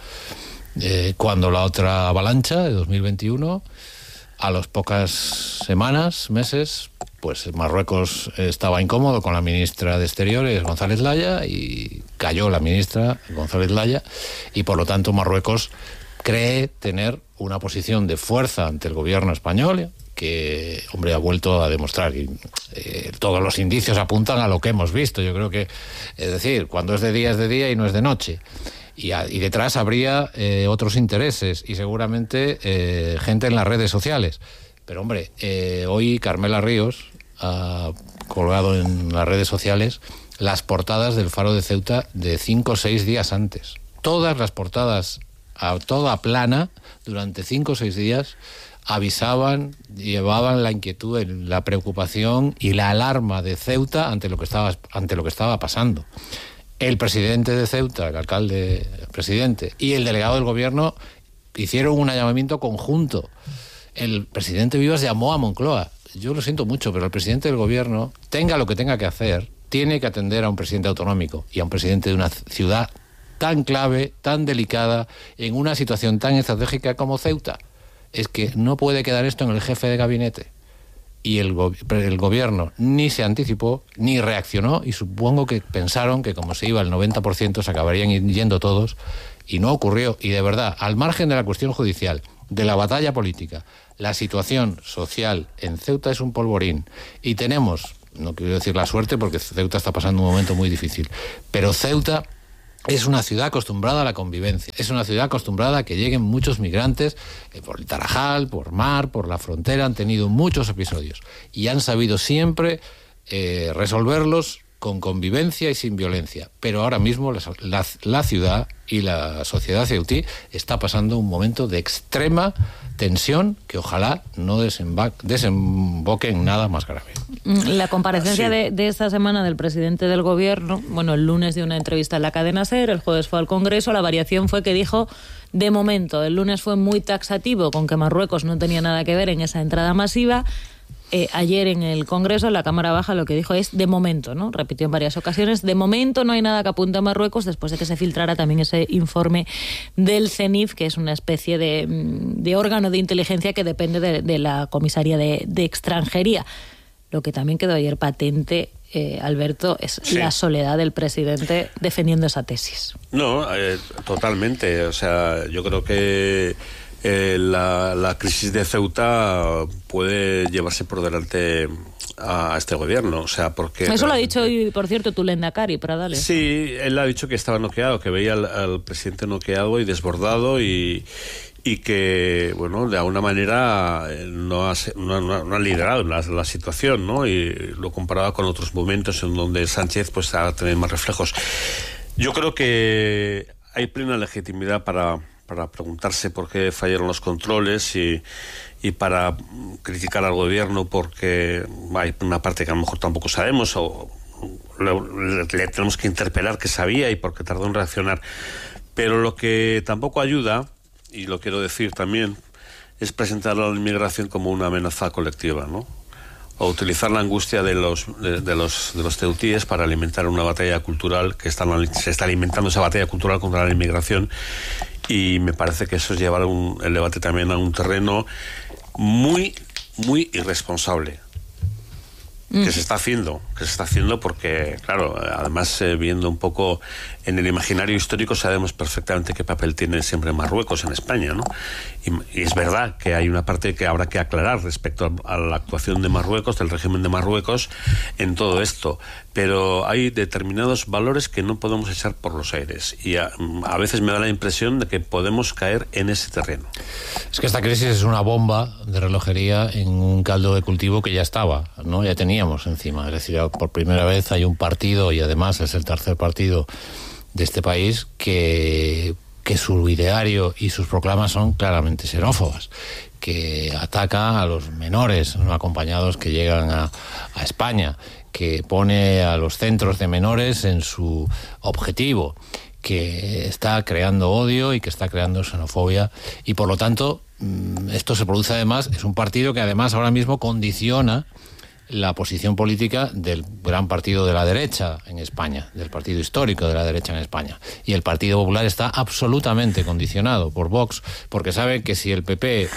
cuando la otra avalancha de 2021, a las pocas semanas, meses, pues Marruecos estaba incómodo con la ministra de Exteriores, González Laya, y cayó la ministra González Laya, y por lo tanto Marruecos cree tener una posición de fuerza ante el gobierno español que, hombre, ha vuelto a demostrar. Y todos los indicios apuntan a lo que hemos visto. Yo creo que, es decir, cuando es de día y no es de noche. Y detrás habría otros intereses y seguramente gente en las redes sociales. Pero, hombre, hoy Carmela Ríos ha colgado en las redes sociales las portadas del Faro de Ceuta de 5 o 6 días antes. Todas las portadas a toda plana durante 5 o 6 días avisaban, llevaban la inquietud, la preocupación y la alarma de Ceuta ante lo que estaba pasando. El presidente de Ceuta, el alcalde, el presidente y el delegado del gobierno hicieron un llamamiento conjunto. El presidente Vivas llamó a Moncloa. Yo lo siento mucho, pero el presidente del gobierno, tenga lo que tenga que hacer, tiene que atender a un presidente autonómico y a un presidente de una ciudad tan clave, tan delicada, en una situación tan estratégica como Ceuta. Es que no puede quedar esto en el jefe de gabinete. Y el gobierno ni se anticipó ni reaccionó, y supongo que pensaron que como se iba el 90% se acabarían yendo todos, y no ocurrió. Y de verdad, al margen de la cuestión judicial, de la batalla política, la situación social en Ceuta es un polvorín. Y tenemos, no quiero decir la suerte porque Ceuta está pasando un momento muy difícil, pero Ceuta es una ciudad acostumbrada a la convivencia, es una ciudad acostumbrada a que lleguen muchos migrantes por el Tarajal, por mar, por la frontera, han tenido muchos episodios y han sabido siempre resolverlos con convivencia y sin violencia. Pero ahora mismo la ciudad y la sociedad ceutí está pasando un momento de extrema tensión que ojalá no desemboque en nada más grave. La comparecencia de esta semana del presidente del gobierno, bueno, el lunes dio una entrevista en la cadena SER, el jueves fue al Congreso, la variación fue que dijo, de momento, el lunes fue muy taxativo con que Marruecos no tenía nada que ver en esa entrada masiva. Ayer en el Congreso, en la Cámara Baja, lo que dijo es de momento, ¿no? Repitió en varias ocasiones, de momento no hay nada que apunte a Marruecos, después de que se filtrara también ese informe del CENIF, que es una especie de órgano de inteligencia que depende de la Comisaría de Extranjería. Lo que también quedó ayer patente, Alberto, es la soledad del presidente defendiendo esa tesis. No, totalmente. O sea, yo creo que la crisis de Ceuta puede llevarse por delante a este gobierno, o sea, porque... Eso lo ha dicho hoy, por cierto, tu Lehendakari, Pradales. Sí, él ha dicho que estaba noqueado, que veía al presidente noqueado y desbordado y que, bueno, de alguna manera no ha liderado la situación, ¿no? Y lo comparaba con otros momentos en donde Sánchez pues ha tenido más reflejos. Yo creo que hay plena legitimidad para preguntarse por qué fallaron los controles y para criticar al gobierno porque hay una parte que a lo mejor tampoco sabemos o le tenemos que interpelar que sabía y por qué tardó en reaccionar. Pero lo que tampoco ayuda, y lo quiero decir también, es presentar a la inmigración como una amenaza colectiva, ¿no? O utilizar la angustia de los ceutíes para alimentar una batalla cultural se está alimentando esa batalla cultural contra la inmigración. Y me parece que eso es llevar el debate también a un terreno muy, muy irresponsable. Que se está haciendo porque, claro, además viendo un poco en el imaginario histórico sabemos perfectamente qué papel tiene siempre Marruecos en España, ¿no? Y es verdad que hay una parte que habrá que aclarar respecto a la actuación de Marruecos, del régimen de Marruecos en todo esto, pero hay determinados valores que no podemos echar por los aires y a veces me da la impresión de que podemos caer en ese terreno. Es que esta crisis es una bomba de relojería en un caldo de cultivo que ya estaba, ¿no? Ya teníamos encima, es decir, por primera vez hay un partido, y además es el tercer partido de este país, que su ideario y sus proclamas son claramente xenófobas, que ataca a los menores no acompañados que llegan a España, que pone a los centros de menores en su objetivo, que está creando odio y que está creando xenofobia, y por lo tanto esto se produce además, es un partido que además ahora mismo condiciona la posición política del gran partido de la derecha en España, del partido histórico de la derecha en España. Y el Partido Popular está absolutamente condicionado por Vox, porque sabe que si el PP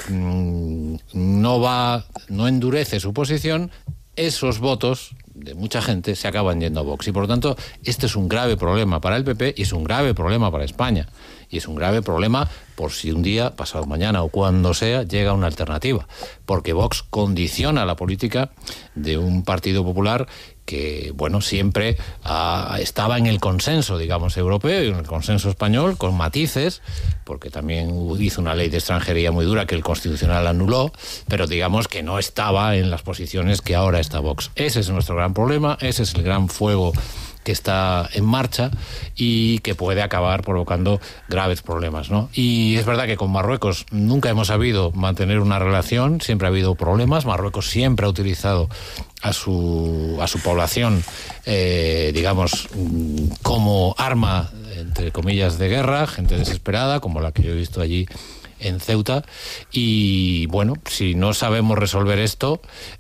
no endurece su posición, esos votos de mucha gente se acaban yendo a Vox. Y por lo tanto, este es un grave problema para el PP y es un grave problema para España. Y es un grave problema por si un día, pasado mañana o cuando sea, llega una alternativa. Porque Vox condiciona la política de un Partido Popular que, bueno, siempre estaba en el consenso, digamos, europeo y en el consenso español, con matices, porque también hizo una ley de extranjería muy dura que el Constitucional anuló, pero digamos que no estaba en las posiciones que ahora está Vox. Ese es nuestro gran problema, ese es el gran fuego que está en marcha y que puede acabar provocando graves problemas, ¿no? Y es verdad que con Marruecos nunca hemos sabido mantener una relación, siempre ha habido problemas. Marruecos siempre ha utilizado a su población, digamos, como arma, entre comillas, de guerra, gente desesperada, como la que yo he visto allí en Ceuta. Y bueno, si no sabemos resolver esto,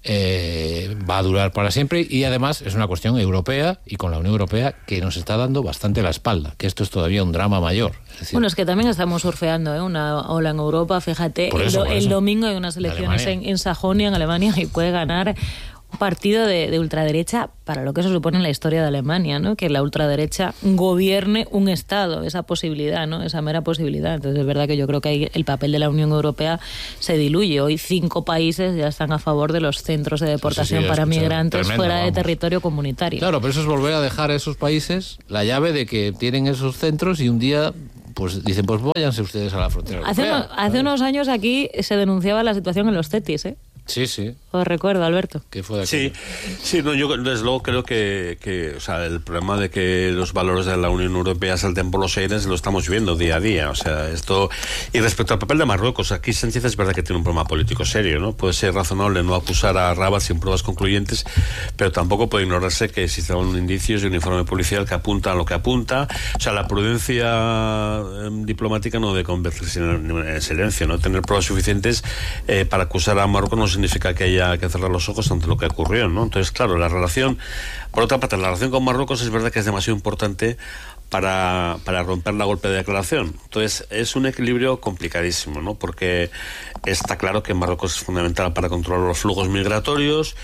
va a durar para siempre, y además es una cuestión europea, y con la Unión Europea, que nos está dando bastante la espalda, que esto es todavía un drama mayor. Es decir, bueno, es que también estamos surfeando una ola en Europa, fíjate, el domingo hay unas elecciones en Sajonia, en Alemania, y puede ganar un partido de ultraderecha, para lo que se supone en la historia de Alemania, ¿no? Que la ultraderecha gobierne un Estado, esa posibilidad, ¿no? Esa mera posibilidad. Entonces es verdad que yo creo que ahí el papel de la Unión Europea se diluye. Hoy 5 países ya están a favor de los centros de deportación para migrantes fuera de territorio comunitario. Claro, pero eso es volver a dejar a esos países la llave de que tienen esos centros, y un día pues dicen, pues váyanse ustedes a la frontera europea. Hace unos años aquí se denunciaba la situación en los CETIs, ¿eh? Sí, sí. Os recuerdo, Alberto. ¿Qué fue de Sí, no, yo desde luego creo que o sea, el problema de que los valores de la Unión Europea salten por los aires lo estamos viendo día a día. O sea, esto. Y respecto al papel de Marruecos, aquí Sánchez es verdad que tiene un problema político serio, ¿no? Puede ser razonable no acusar a Rabat sin pruebas concluyentes, pero tampoco puede ignorarse que existen indicios de un informe policial que apunta a lo que apunta. O sea, la prudencia diplomática no debe convertirse en silencio, ¿no? Tener pruebas suficientes para acusar a Marruecos no significa que haya que cerrar los ojos ante lo que ocurrió, ¿no? Entonces, claro, la relación, por otra parte, la relación con Marruecos es verdad que es demasiado importante para romper la golpe de declaración. Entonces, es un equilibrio complicadísimo, ¿no? Porque está claro que Marruecos es fundamental para controlar los flujos migratorios,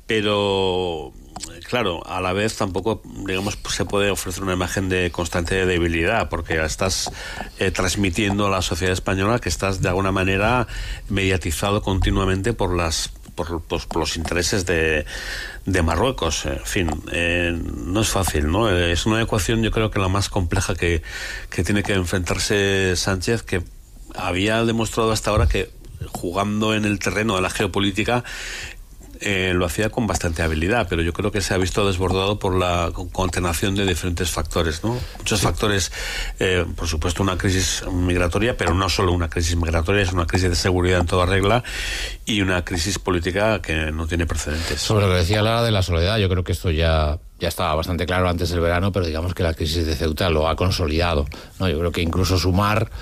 pero claro, a la vez tampoco, digamos, se puede ofrecer una imagen de constante debilidad, porque estás transmitiendo a la sociedad española que estás de alguna manera mediatizado continuamente por los intereses de Marruecos. En fin, no es fácil, ¿no? Es una ecuación, yo creo que la más compleja que tiene que enfrentarse Sánchez, que había demostrado hasta ahora que jugando en el terreno de la geopolítica lo hacía con bastante habilidad, pero yo creo que se ha visto desbordado por la concatenación de diferentes factores, ¿no? Muchos factores, por supuesto una crisis migratoria, pero no solo una crisis migratoria, es una crisis de seguridad en toda regla y una crisis política que no tiene precedentes. Sobre lo que decía Lara de la soledad, yo creo que esto ya estaba bastante claro antes del verano, pero digamos que la crisis de Ceuta lo ha consolidado, ¿no? Yo creo que incluso Sumar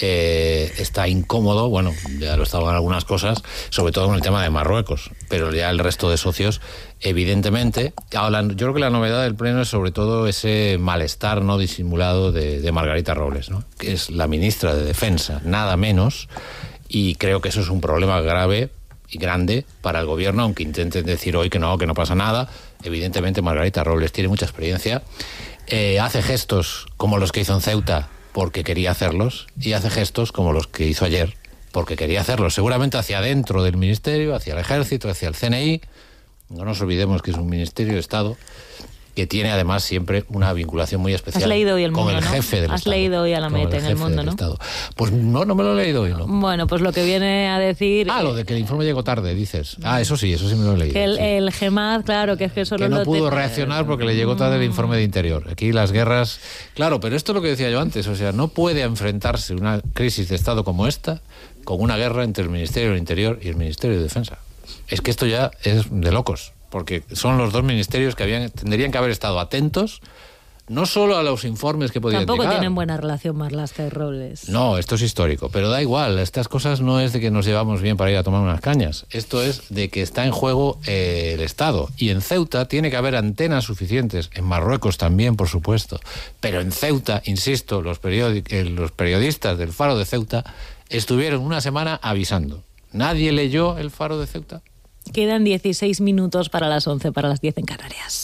está incómodo, bueno, ya lo estaba en algunas cosas, sobre todo con el tema de Marruecos, pero ya el resto de socios, evidentemente. Ahora, yo creo que la novedad del pleno es sobre todo ese malestar no disimulado de Margarita Robles, ¿no? Que es la ministra de Defensa, nada menos, y creo que eso es un problema grave y grande para el gobierno, aunque intenten decir hoy que no pasa nada. Evidentemente Margarita Robles tiene mucha experiencia, hace gestos como los que hizo en Ceuta porque quería hacerlos, y hace gestos como los que hizo ayer porque quería hacerlos, seguramente hacia adentro del ministerio, hacia el ejército, hacia el CNI. No nos olvidemos que es un ministerio de Estado que tiene además siempre una vinculación muy especial. Has leído hoy El Mundo, con el jefe del Has Estado. leído hoy a la Mete en El Mundo, ¿no? Estado. Pues no me lo he leído hoy, ¿no? Bueno, pues lo que viene a decir... lo de que el informe llegó tarde, dices. Eso sí me lo he leído. Que sí. el GEMAD, claro, que es que solo que no pudo reaccionar porque le llegó tarde el informe de Interior. Aquí las guerras... Claro, pero esto es lo que decía yo antes, o sea, no puede enfrentarse una crisis de Estado como esta con una guerra entre el Ministerio del Interior y el Ministerio de Defensa. Es que esto ya es de locos, porque son los dos ministerios que tendrían que haber estado atentos no solo a los informes que podían Tampoco llegar. tienen buena relación Marlaska y Robles. No, esto es histórico, pero da igual, estas cosas no es de que nos llevamos bien para ir a tomar unas cañas, esto es de que está en juego el Estado, y en Ceuta tiene que haber antenas suficientes, en Marruecos también, por supuesto, pero en Ceuta, insisto, los periodistas del Faro de Ceuta estuvieron una semana avisando. ¿Nadie leyó el Faro de Ceuta? Quedan 16 minutos para las 11, para las 10 en Canarias.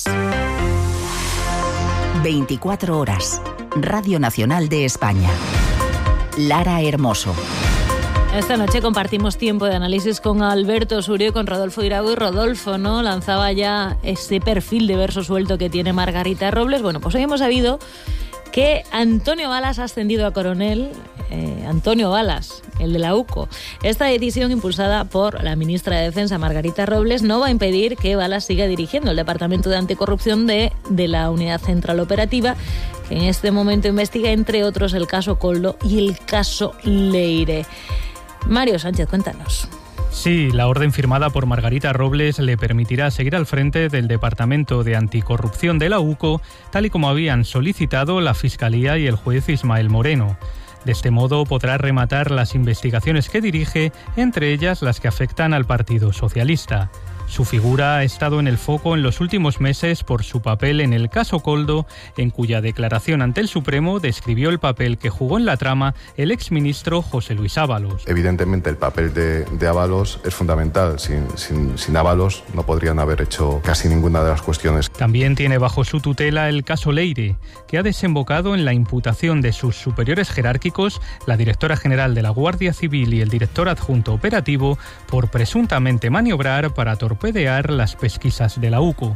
24 horas. Radio Nacional de España. Lara Hermoso. Esta noche compartimos tiempo de análisis con Alberto Surio y con Rodolfo Irago. Y Rodolfo, ¿no?, lanzaba ya ese perfil de verso suelto que tiene Margarita Robles. Bueno, pues hoy hemos sabido que Antonio Balas ha ascendido a coronel. Antonio Balas, el de la UCO. Esta decisión, impulsada por la ministra de Defensa, Margarita Robles, no va a impedir que Balas siga dirigiendo el Departamento de Anticorrupción de la Unidad Central Operativa, que en este momento investiga, entre otros, el caso Koldo y el caso Leire. Mario Sánchez, cuéntanos. Sí, la orden firmada por Margarita Robles le permitirá seguir al frente del Departamento de Anticorrupción de la UCO, tal y como habían solicitado la Fiscalía y el juez Ismael Moreno. De este modo podrá rematar las investigaciones que dirige, entre ellas las que afectan al Partido Socialista. Su figura ha estado en el foco en los últimos meses por su papel en el caso Koldo, en cuya declaración ante el Supremo describió el papel que jugó en la trama el exministro José Luis Ábalos. Evidentemente el papel de Ábalos es fundamental. Sin Ábalos no podrían haber hecho casi ninguna de las cuestiones. También tiene bajo su tutela el caso Leire, que ha desembocado en la imputación de sus superiores jerárquicos, la directora general de la Guardia Civil y el director adjunto operativo, por presuntamente maniobrar para torpedear las pesquisas de la UCO.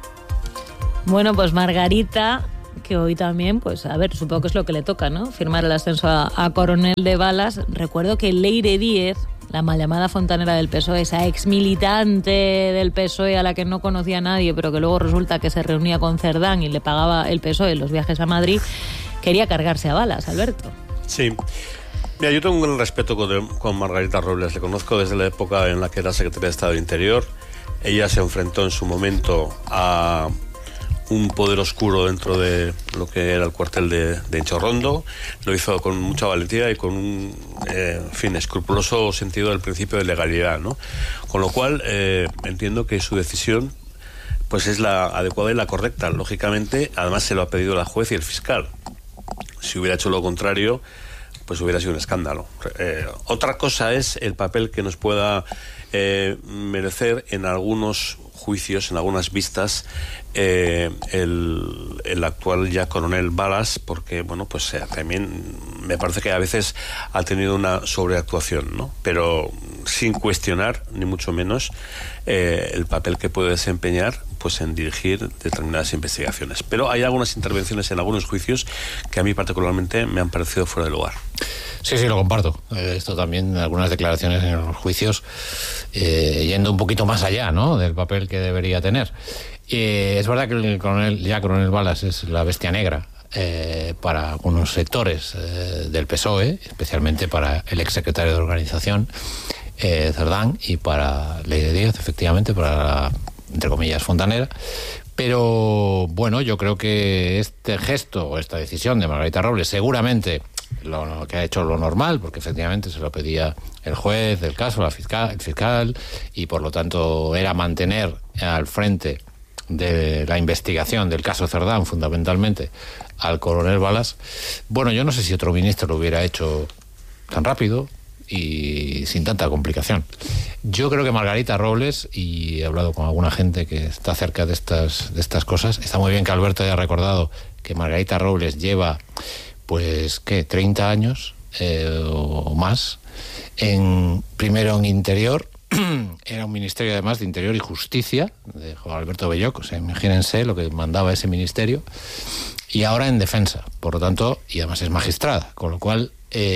Bueno, pues Margarita, que hoy también, pues a ver, supongo que es lo que le toca, ¿no? Firmar el ascenso a coronel de Balas. Recuerdo que Leire Díez, la mal llamada fontanera del PSOE, esa exmilitante del PSOE a la que no conocía a nadie, pero que luego resulta que se reunía con Cerdán y le pagaba el PSOE los viajes a Madrid, quería cargarse a Balas, Alberto. Sí. Mira, yo tengo un gran respeto con Margarita Robles. Le conozco desde la época en la que era secretaria de Estado de Interior. Ella se enfrentó en su momento a un poder oscuro dentro de lo que era el cuartel de Enchorrondo. Lo hizo con mucha valentía y con un escrupuloso sentido del principio de legalidad, ¿no? Con lo cual entiendo que su decisión pues es la adecuada y la correcta. Lógicamente, además se lo ha pedido la juez y el fiscal. Si hubiera hecho lo contrario, pues hubiera sido un escándalo. Otra cosa es el papel que nos pueda merecer en algunos juicios, en algunas vistas, el actual ya coronel Balas, porque bueno, pues también me parece que a veces ha tenido una sobreactuación, ¿no? Pero sin cuestionar, ni mucho menos, el papel que puede desempeñar pues en dirigir determinadas investigaciones. Pero hay algunas intervenciones en algunos juicios que a mí particularmente me han parecido fuera de lugar. Sí, lo comparto. Esto también, algunas declaraciones en los juicios, yendo un poquito más allá, ¿no?, del papel que debería tener. Es verdad que el coronel Balas es la bestia negra para algunos sectores del PSOE, especialmente para el exsecretario de Organización, Cerdán, y para Leire Díez, efectivamente, para la, entre comillas, fontanera. Pero bueno, yo creo que este gesto o esta decisión de Margarita Robles, seguramente lo que ha hecho lo normal, porque efectivamente se lo pedía el juez del caso, el fiscal, y por lo tanto era mantener al frente de la investigación del caso Cerdán, fundamentalmente, al coronel Balas. Bueno, yo no sé si otro ministro lo hubiera hecho tan rápido y sin tanta complicación. Yo creo que Margarita Robles, y he hablado con alguna gente que está cerca de estas cosas, está muy bien que Alberto haya recordado que Margarita Robles lleva, pues, ¿qué?, 30 años o más, primero en Interior. Era un ministerio además de Interior y Justicia, de Juan Alberto Belloc, o sea, imagínense lo que mandaba ese ministerio, y ahora en Defensa, por lo tanto, y además es magistrada, con lo cual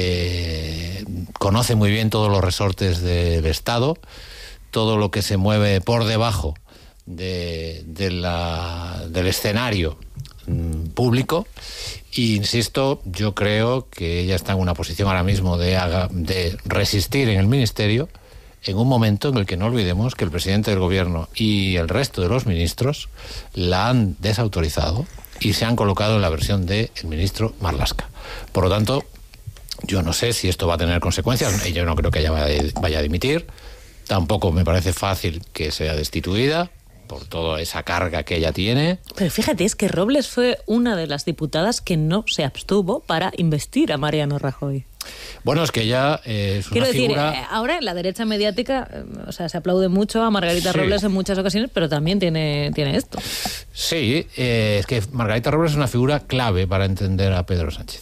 conoce muy bien todos los resortes del Estado, todo lo que se mueve por debajo del escenario público. Y insisto, yo creo que ella está en una posición ahora mismo de resistir en el ministerio, en un momento en el que no olvidemos que el presidente del gobierno y el resto de los ministros la han desautorizado y se han colocado en la versión del ministro Marlaska. Por lo tanto, yo no sé si esto va a tener consecuencias. Yo no creo que ella vaya a dimitir. Tampoco me parece fácil que sea destituida por toda esa carga que ella tiene. Pero fíjate, es que Robles fue una de las diputadas que no se abstuvo para investir a Mariano Rajoy. Bueno, es que ella es una figura... decir, ahora en la derecha mediática, o sea, se aplaude mucho a Margarita Robles en muchas ocasiones, pero también tiene esto. Sí, es que Margarita Robles es una figura clave para entender a Pedro Sánchez.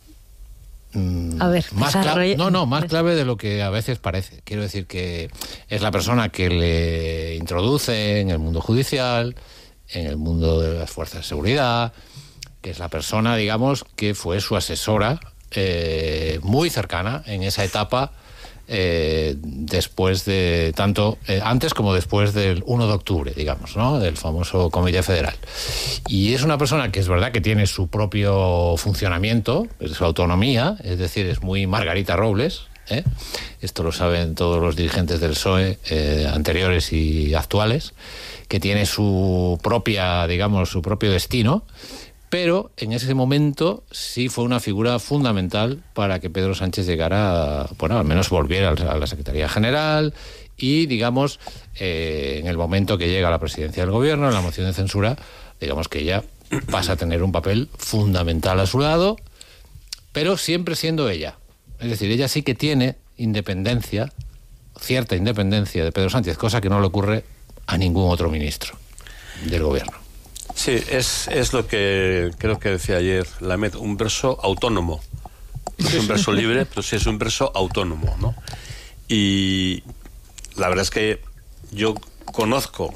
A ver, más clave de lo que a veces parece. Quiero decir que es la persona que le introduce en el mundo judicial, en el mundo de las fuerzas de seguridad, que es la persona, digamos, que fue su asesora muy cercana en esa etapa, después de tanto antes como después del 1 de octubre, digamos, ¿no?, del famoso Comité Federal. Y es una persona que es verdad que tiene su propio funcionamiento, su autonomía, es decir, es muy Margarita Robles, ¿eh? Esto lo saben todos los dirigentes del PSOE, anteriores y actuales, que tiene su propia, digamos, su propio destino. Pero en ese momento sí fue una figura fundamental para que Pedro Sánchez llegara, bueno, al menos volviera a la Secretaría General y, digamos, en el momento que llega a la presidencia del gobierno, en la moción de censura, digamos que ella pasa a tener un papel fundamental a su lado, pero siempre siendo ella. Es decir, ella sí que tiene independencia, cierta independencia de Pedro Sánchez, cosa que no le ocurre a ningún otro ministro del gobierno. Sí, es lo que creo que decía ayer Lamet, un verso autónomo. No es un verso libre, pero sí es un verso autónomo, ¿no? Y la verdad es que yo conozco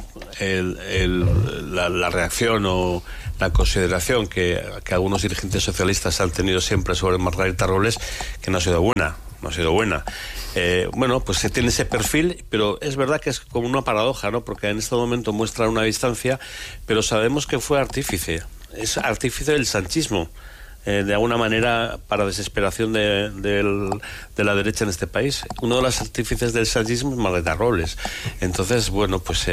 la reacción o la consideración que algunos dirigentes socialistas han tenido siempre sobre Margarita Robles, que no ha sido buena. Bueno, pues se tiene ese perfil, pero es verdad que es como una paradoja, ¿no? Porque en este momento muestra una distancia, pero sabemos que fue artífice. Es artífice del sanchismo, de alguna manera, para desesperación de la derecha en este país. Uno de los artífices del sanchismo es Margarita Robles. Entonces, bueno, pues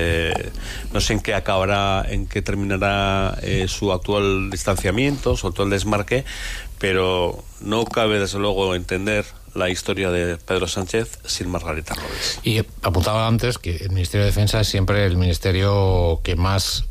no sé en qué acabará, en qué terminará su actual distanciamiento, su actual desmarque, pero no cabe desde luego entender la historia de Pedro Sánchez sin Margarita Robles. Y apuntaba antes que el Ministerio de Defensa es siempre el ministerio que más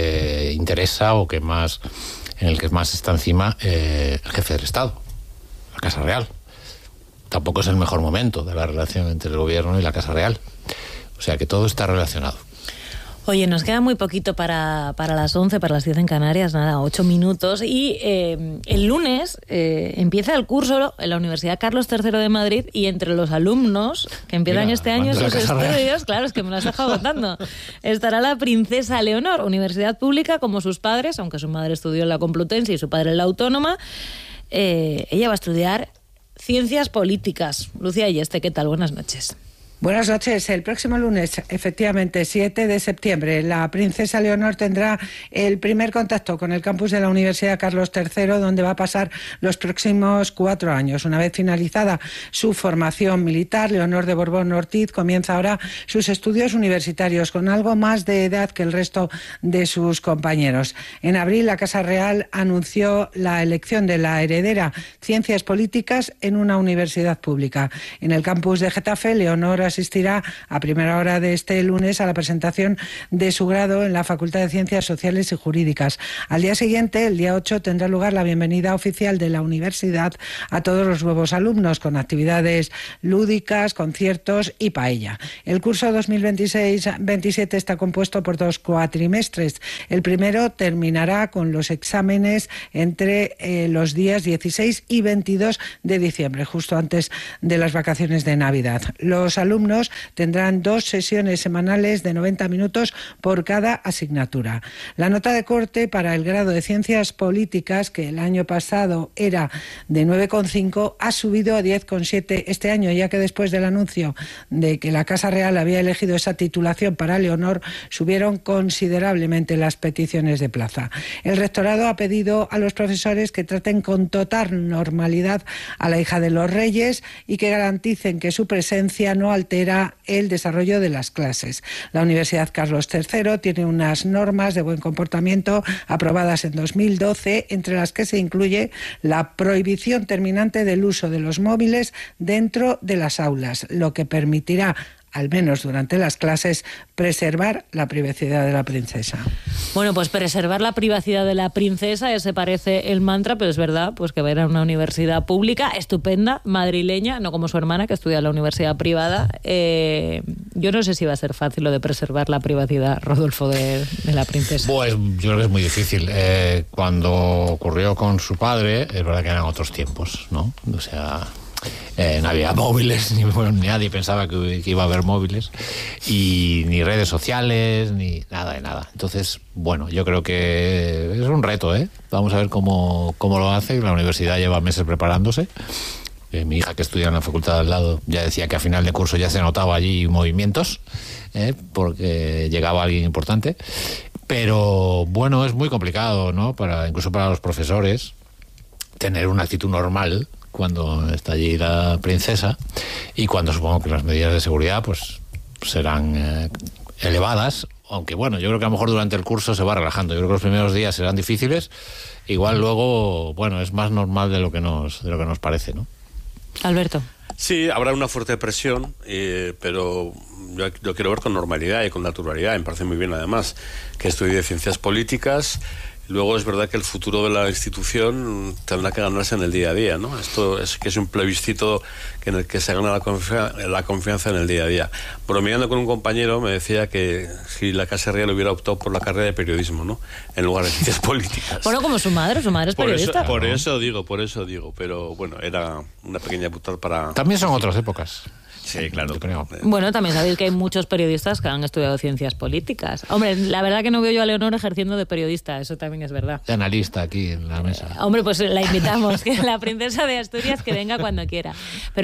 interesa o que más, en el que más está encima el jefe del Estado, la Casa Real. Tampoco es el mejor momento de la relación entre el gobierno y la Casa Real. O sea que todo está relacionado. Oye, nos queda muy poquito para las 11, para las 10 en Canarias, nada, 8 minutos. Y el lunes empieza el curso en la Universidad Carlos III de Madrid, y entre los alumnos que empiezan este año sus estudios, claro, es que me lo has dejado contando, estará la princesa Leonor, universidad pública como sus padres, aunque su madre estudió en la Complutense y su padre en la Autónoma. Ella va a estudiar Ciencias Políticas. Lucía Ayeste, ¿qué tal? Buenas noches. Buenas noches. El próximo lunes, efectivamente, 7 de septiembre, la princesa Leonor tendrá el primer contacto con el campus de la Universidad Carlos III, donde va a pasar los próximos 4 años. Una vez finalizada su formación militar, Leonor de Borbón-Ortiz comienza ahora sus estudios universitarios, con algo más de edad que el resto de sus compañeros. En abril, la Casa Real anunció la elección de la heredera Ciencias Políticas en una universidad pública. En el campus de Getafe, Leonor asistirá a primera hora de este lunes a la presentación de su grado en la Facultad de Ciencias Sociales y Jurídicas. Al día siguiente, el día 8, tendrá lugar la bienvenida oficial de la universidad a todos los nuevos alumnos, con actividades lúdicas, conciertos y paella. El curso 2026-27 está compuesto por 2 cuatrimestres. El primero terminará con los exámenes entre los días 16 y 22 de diciembre, justo antes de las vacaciones de Navidad. Los alumnos tendrán 2 sesiones semanales de 90 minutos por cada asignatura. La nota de corte para el grado de Ciencias Políticas, que el año pasado era de 9,5, ha subido a 10,7 este año, ya que después del anuncio de que la Casa Real había elegido esa titulación para Leonor, subieron considerablemente las peticiones de plaza. El rectorado ha pedido a los profesores que traten con total normalidad a la hija de los reyes y que garanticen que su presencia no altera el desarrollo de las clases. La Universidad Carlos III tiene unas normas de buen comportamiento aprobadas en 2012, entre las que se incluye la prohibición terminante del uso de los móviles dentro de las aulas, lo que permitirá, al menos durante las clases, preservar la privacidad de la princesa. Bueno, pues preservar la privacidad de la princesa, ese parece el mantra, pero es verdad pues que va a ir a una universidad pública estupenda, madrileña, no como su hermana que estudia en la universidad privada. Yo no sé si va a ser fácil lo de preservar la privacidad, Rodolfo, de la princesa. Pues yo creo que es muy difícil. Cuando ocurrió con su padre, es verdad que eran otros tiempos, ¿no? O sea, No había móviles, ni nadie pensaba que iba a haber móviles, y ni redes sociales, ni nada de nada. Entonces, bueno, yo creo que es un reto, ¿eh? Vamos a ver cómo lo hace. La universidad lleva meses preparándose. Mi hija, que estudia en la facultad de al lado, ya decía que a final de curso ya se notaba allí movimientos, porque llegaba alguien importante. Pero bueno, es muy complicado, ¿no? Incluso para los profesores, tener una actitud normal cuando está allí la princesa, y cuando supongo que las medidas de seguridad pues serán elevadas, aunque bueno, yo creo que a lo mejor durante el curso se va relajando. Yo creo que los primeros días serán difíciles, igual luego, bueno, es más normal de lo que nos parece, ¿no? Alberto. Sí, habrá una fuerte presión, pero yo quiero ver con normalidad y con naturalidad. Me parece muy bien, además, que estudie ciencias políticas. Luego es verdad que el futuro de la institución tendrá que ganarse en el día a día, ¿no? Esto es que es un plebiscito en el que se gana la confianza en el día a día. Bromeando con un compañero me decía que si la Casa Real hubiera optado por la carrera de periodismo, ¿no? En lugar de ciencias políticas. Bueno, como su madre es periodista. Por eso digo, pero bueno, era una pequeña putada para... También son otras épocas. Sí, claro. Bueno, también sabéis que hay muchos periodistas que han estudiado ciencias políticas. Hombre, la verdad que no veo yo a Leonor ejerciendo de periodista, eso también es verdad. De analista aquí en la mesa. Hombre, pues la invitamos, que la princesa de Asturias que venga cuando quiera. Pero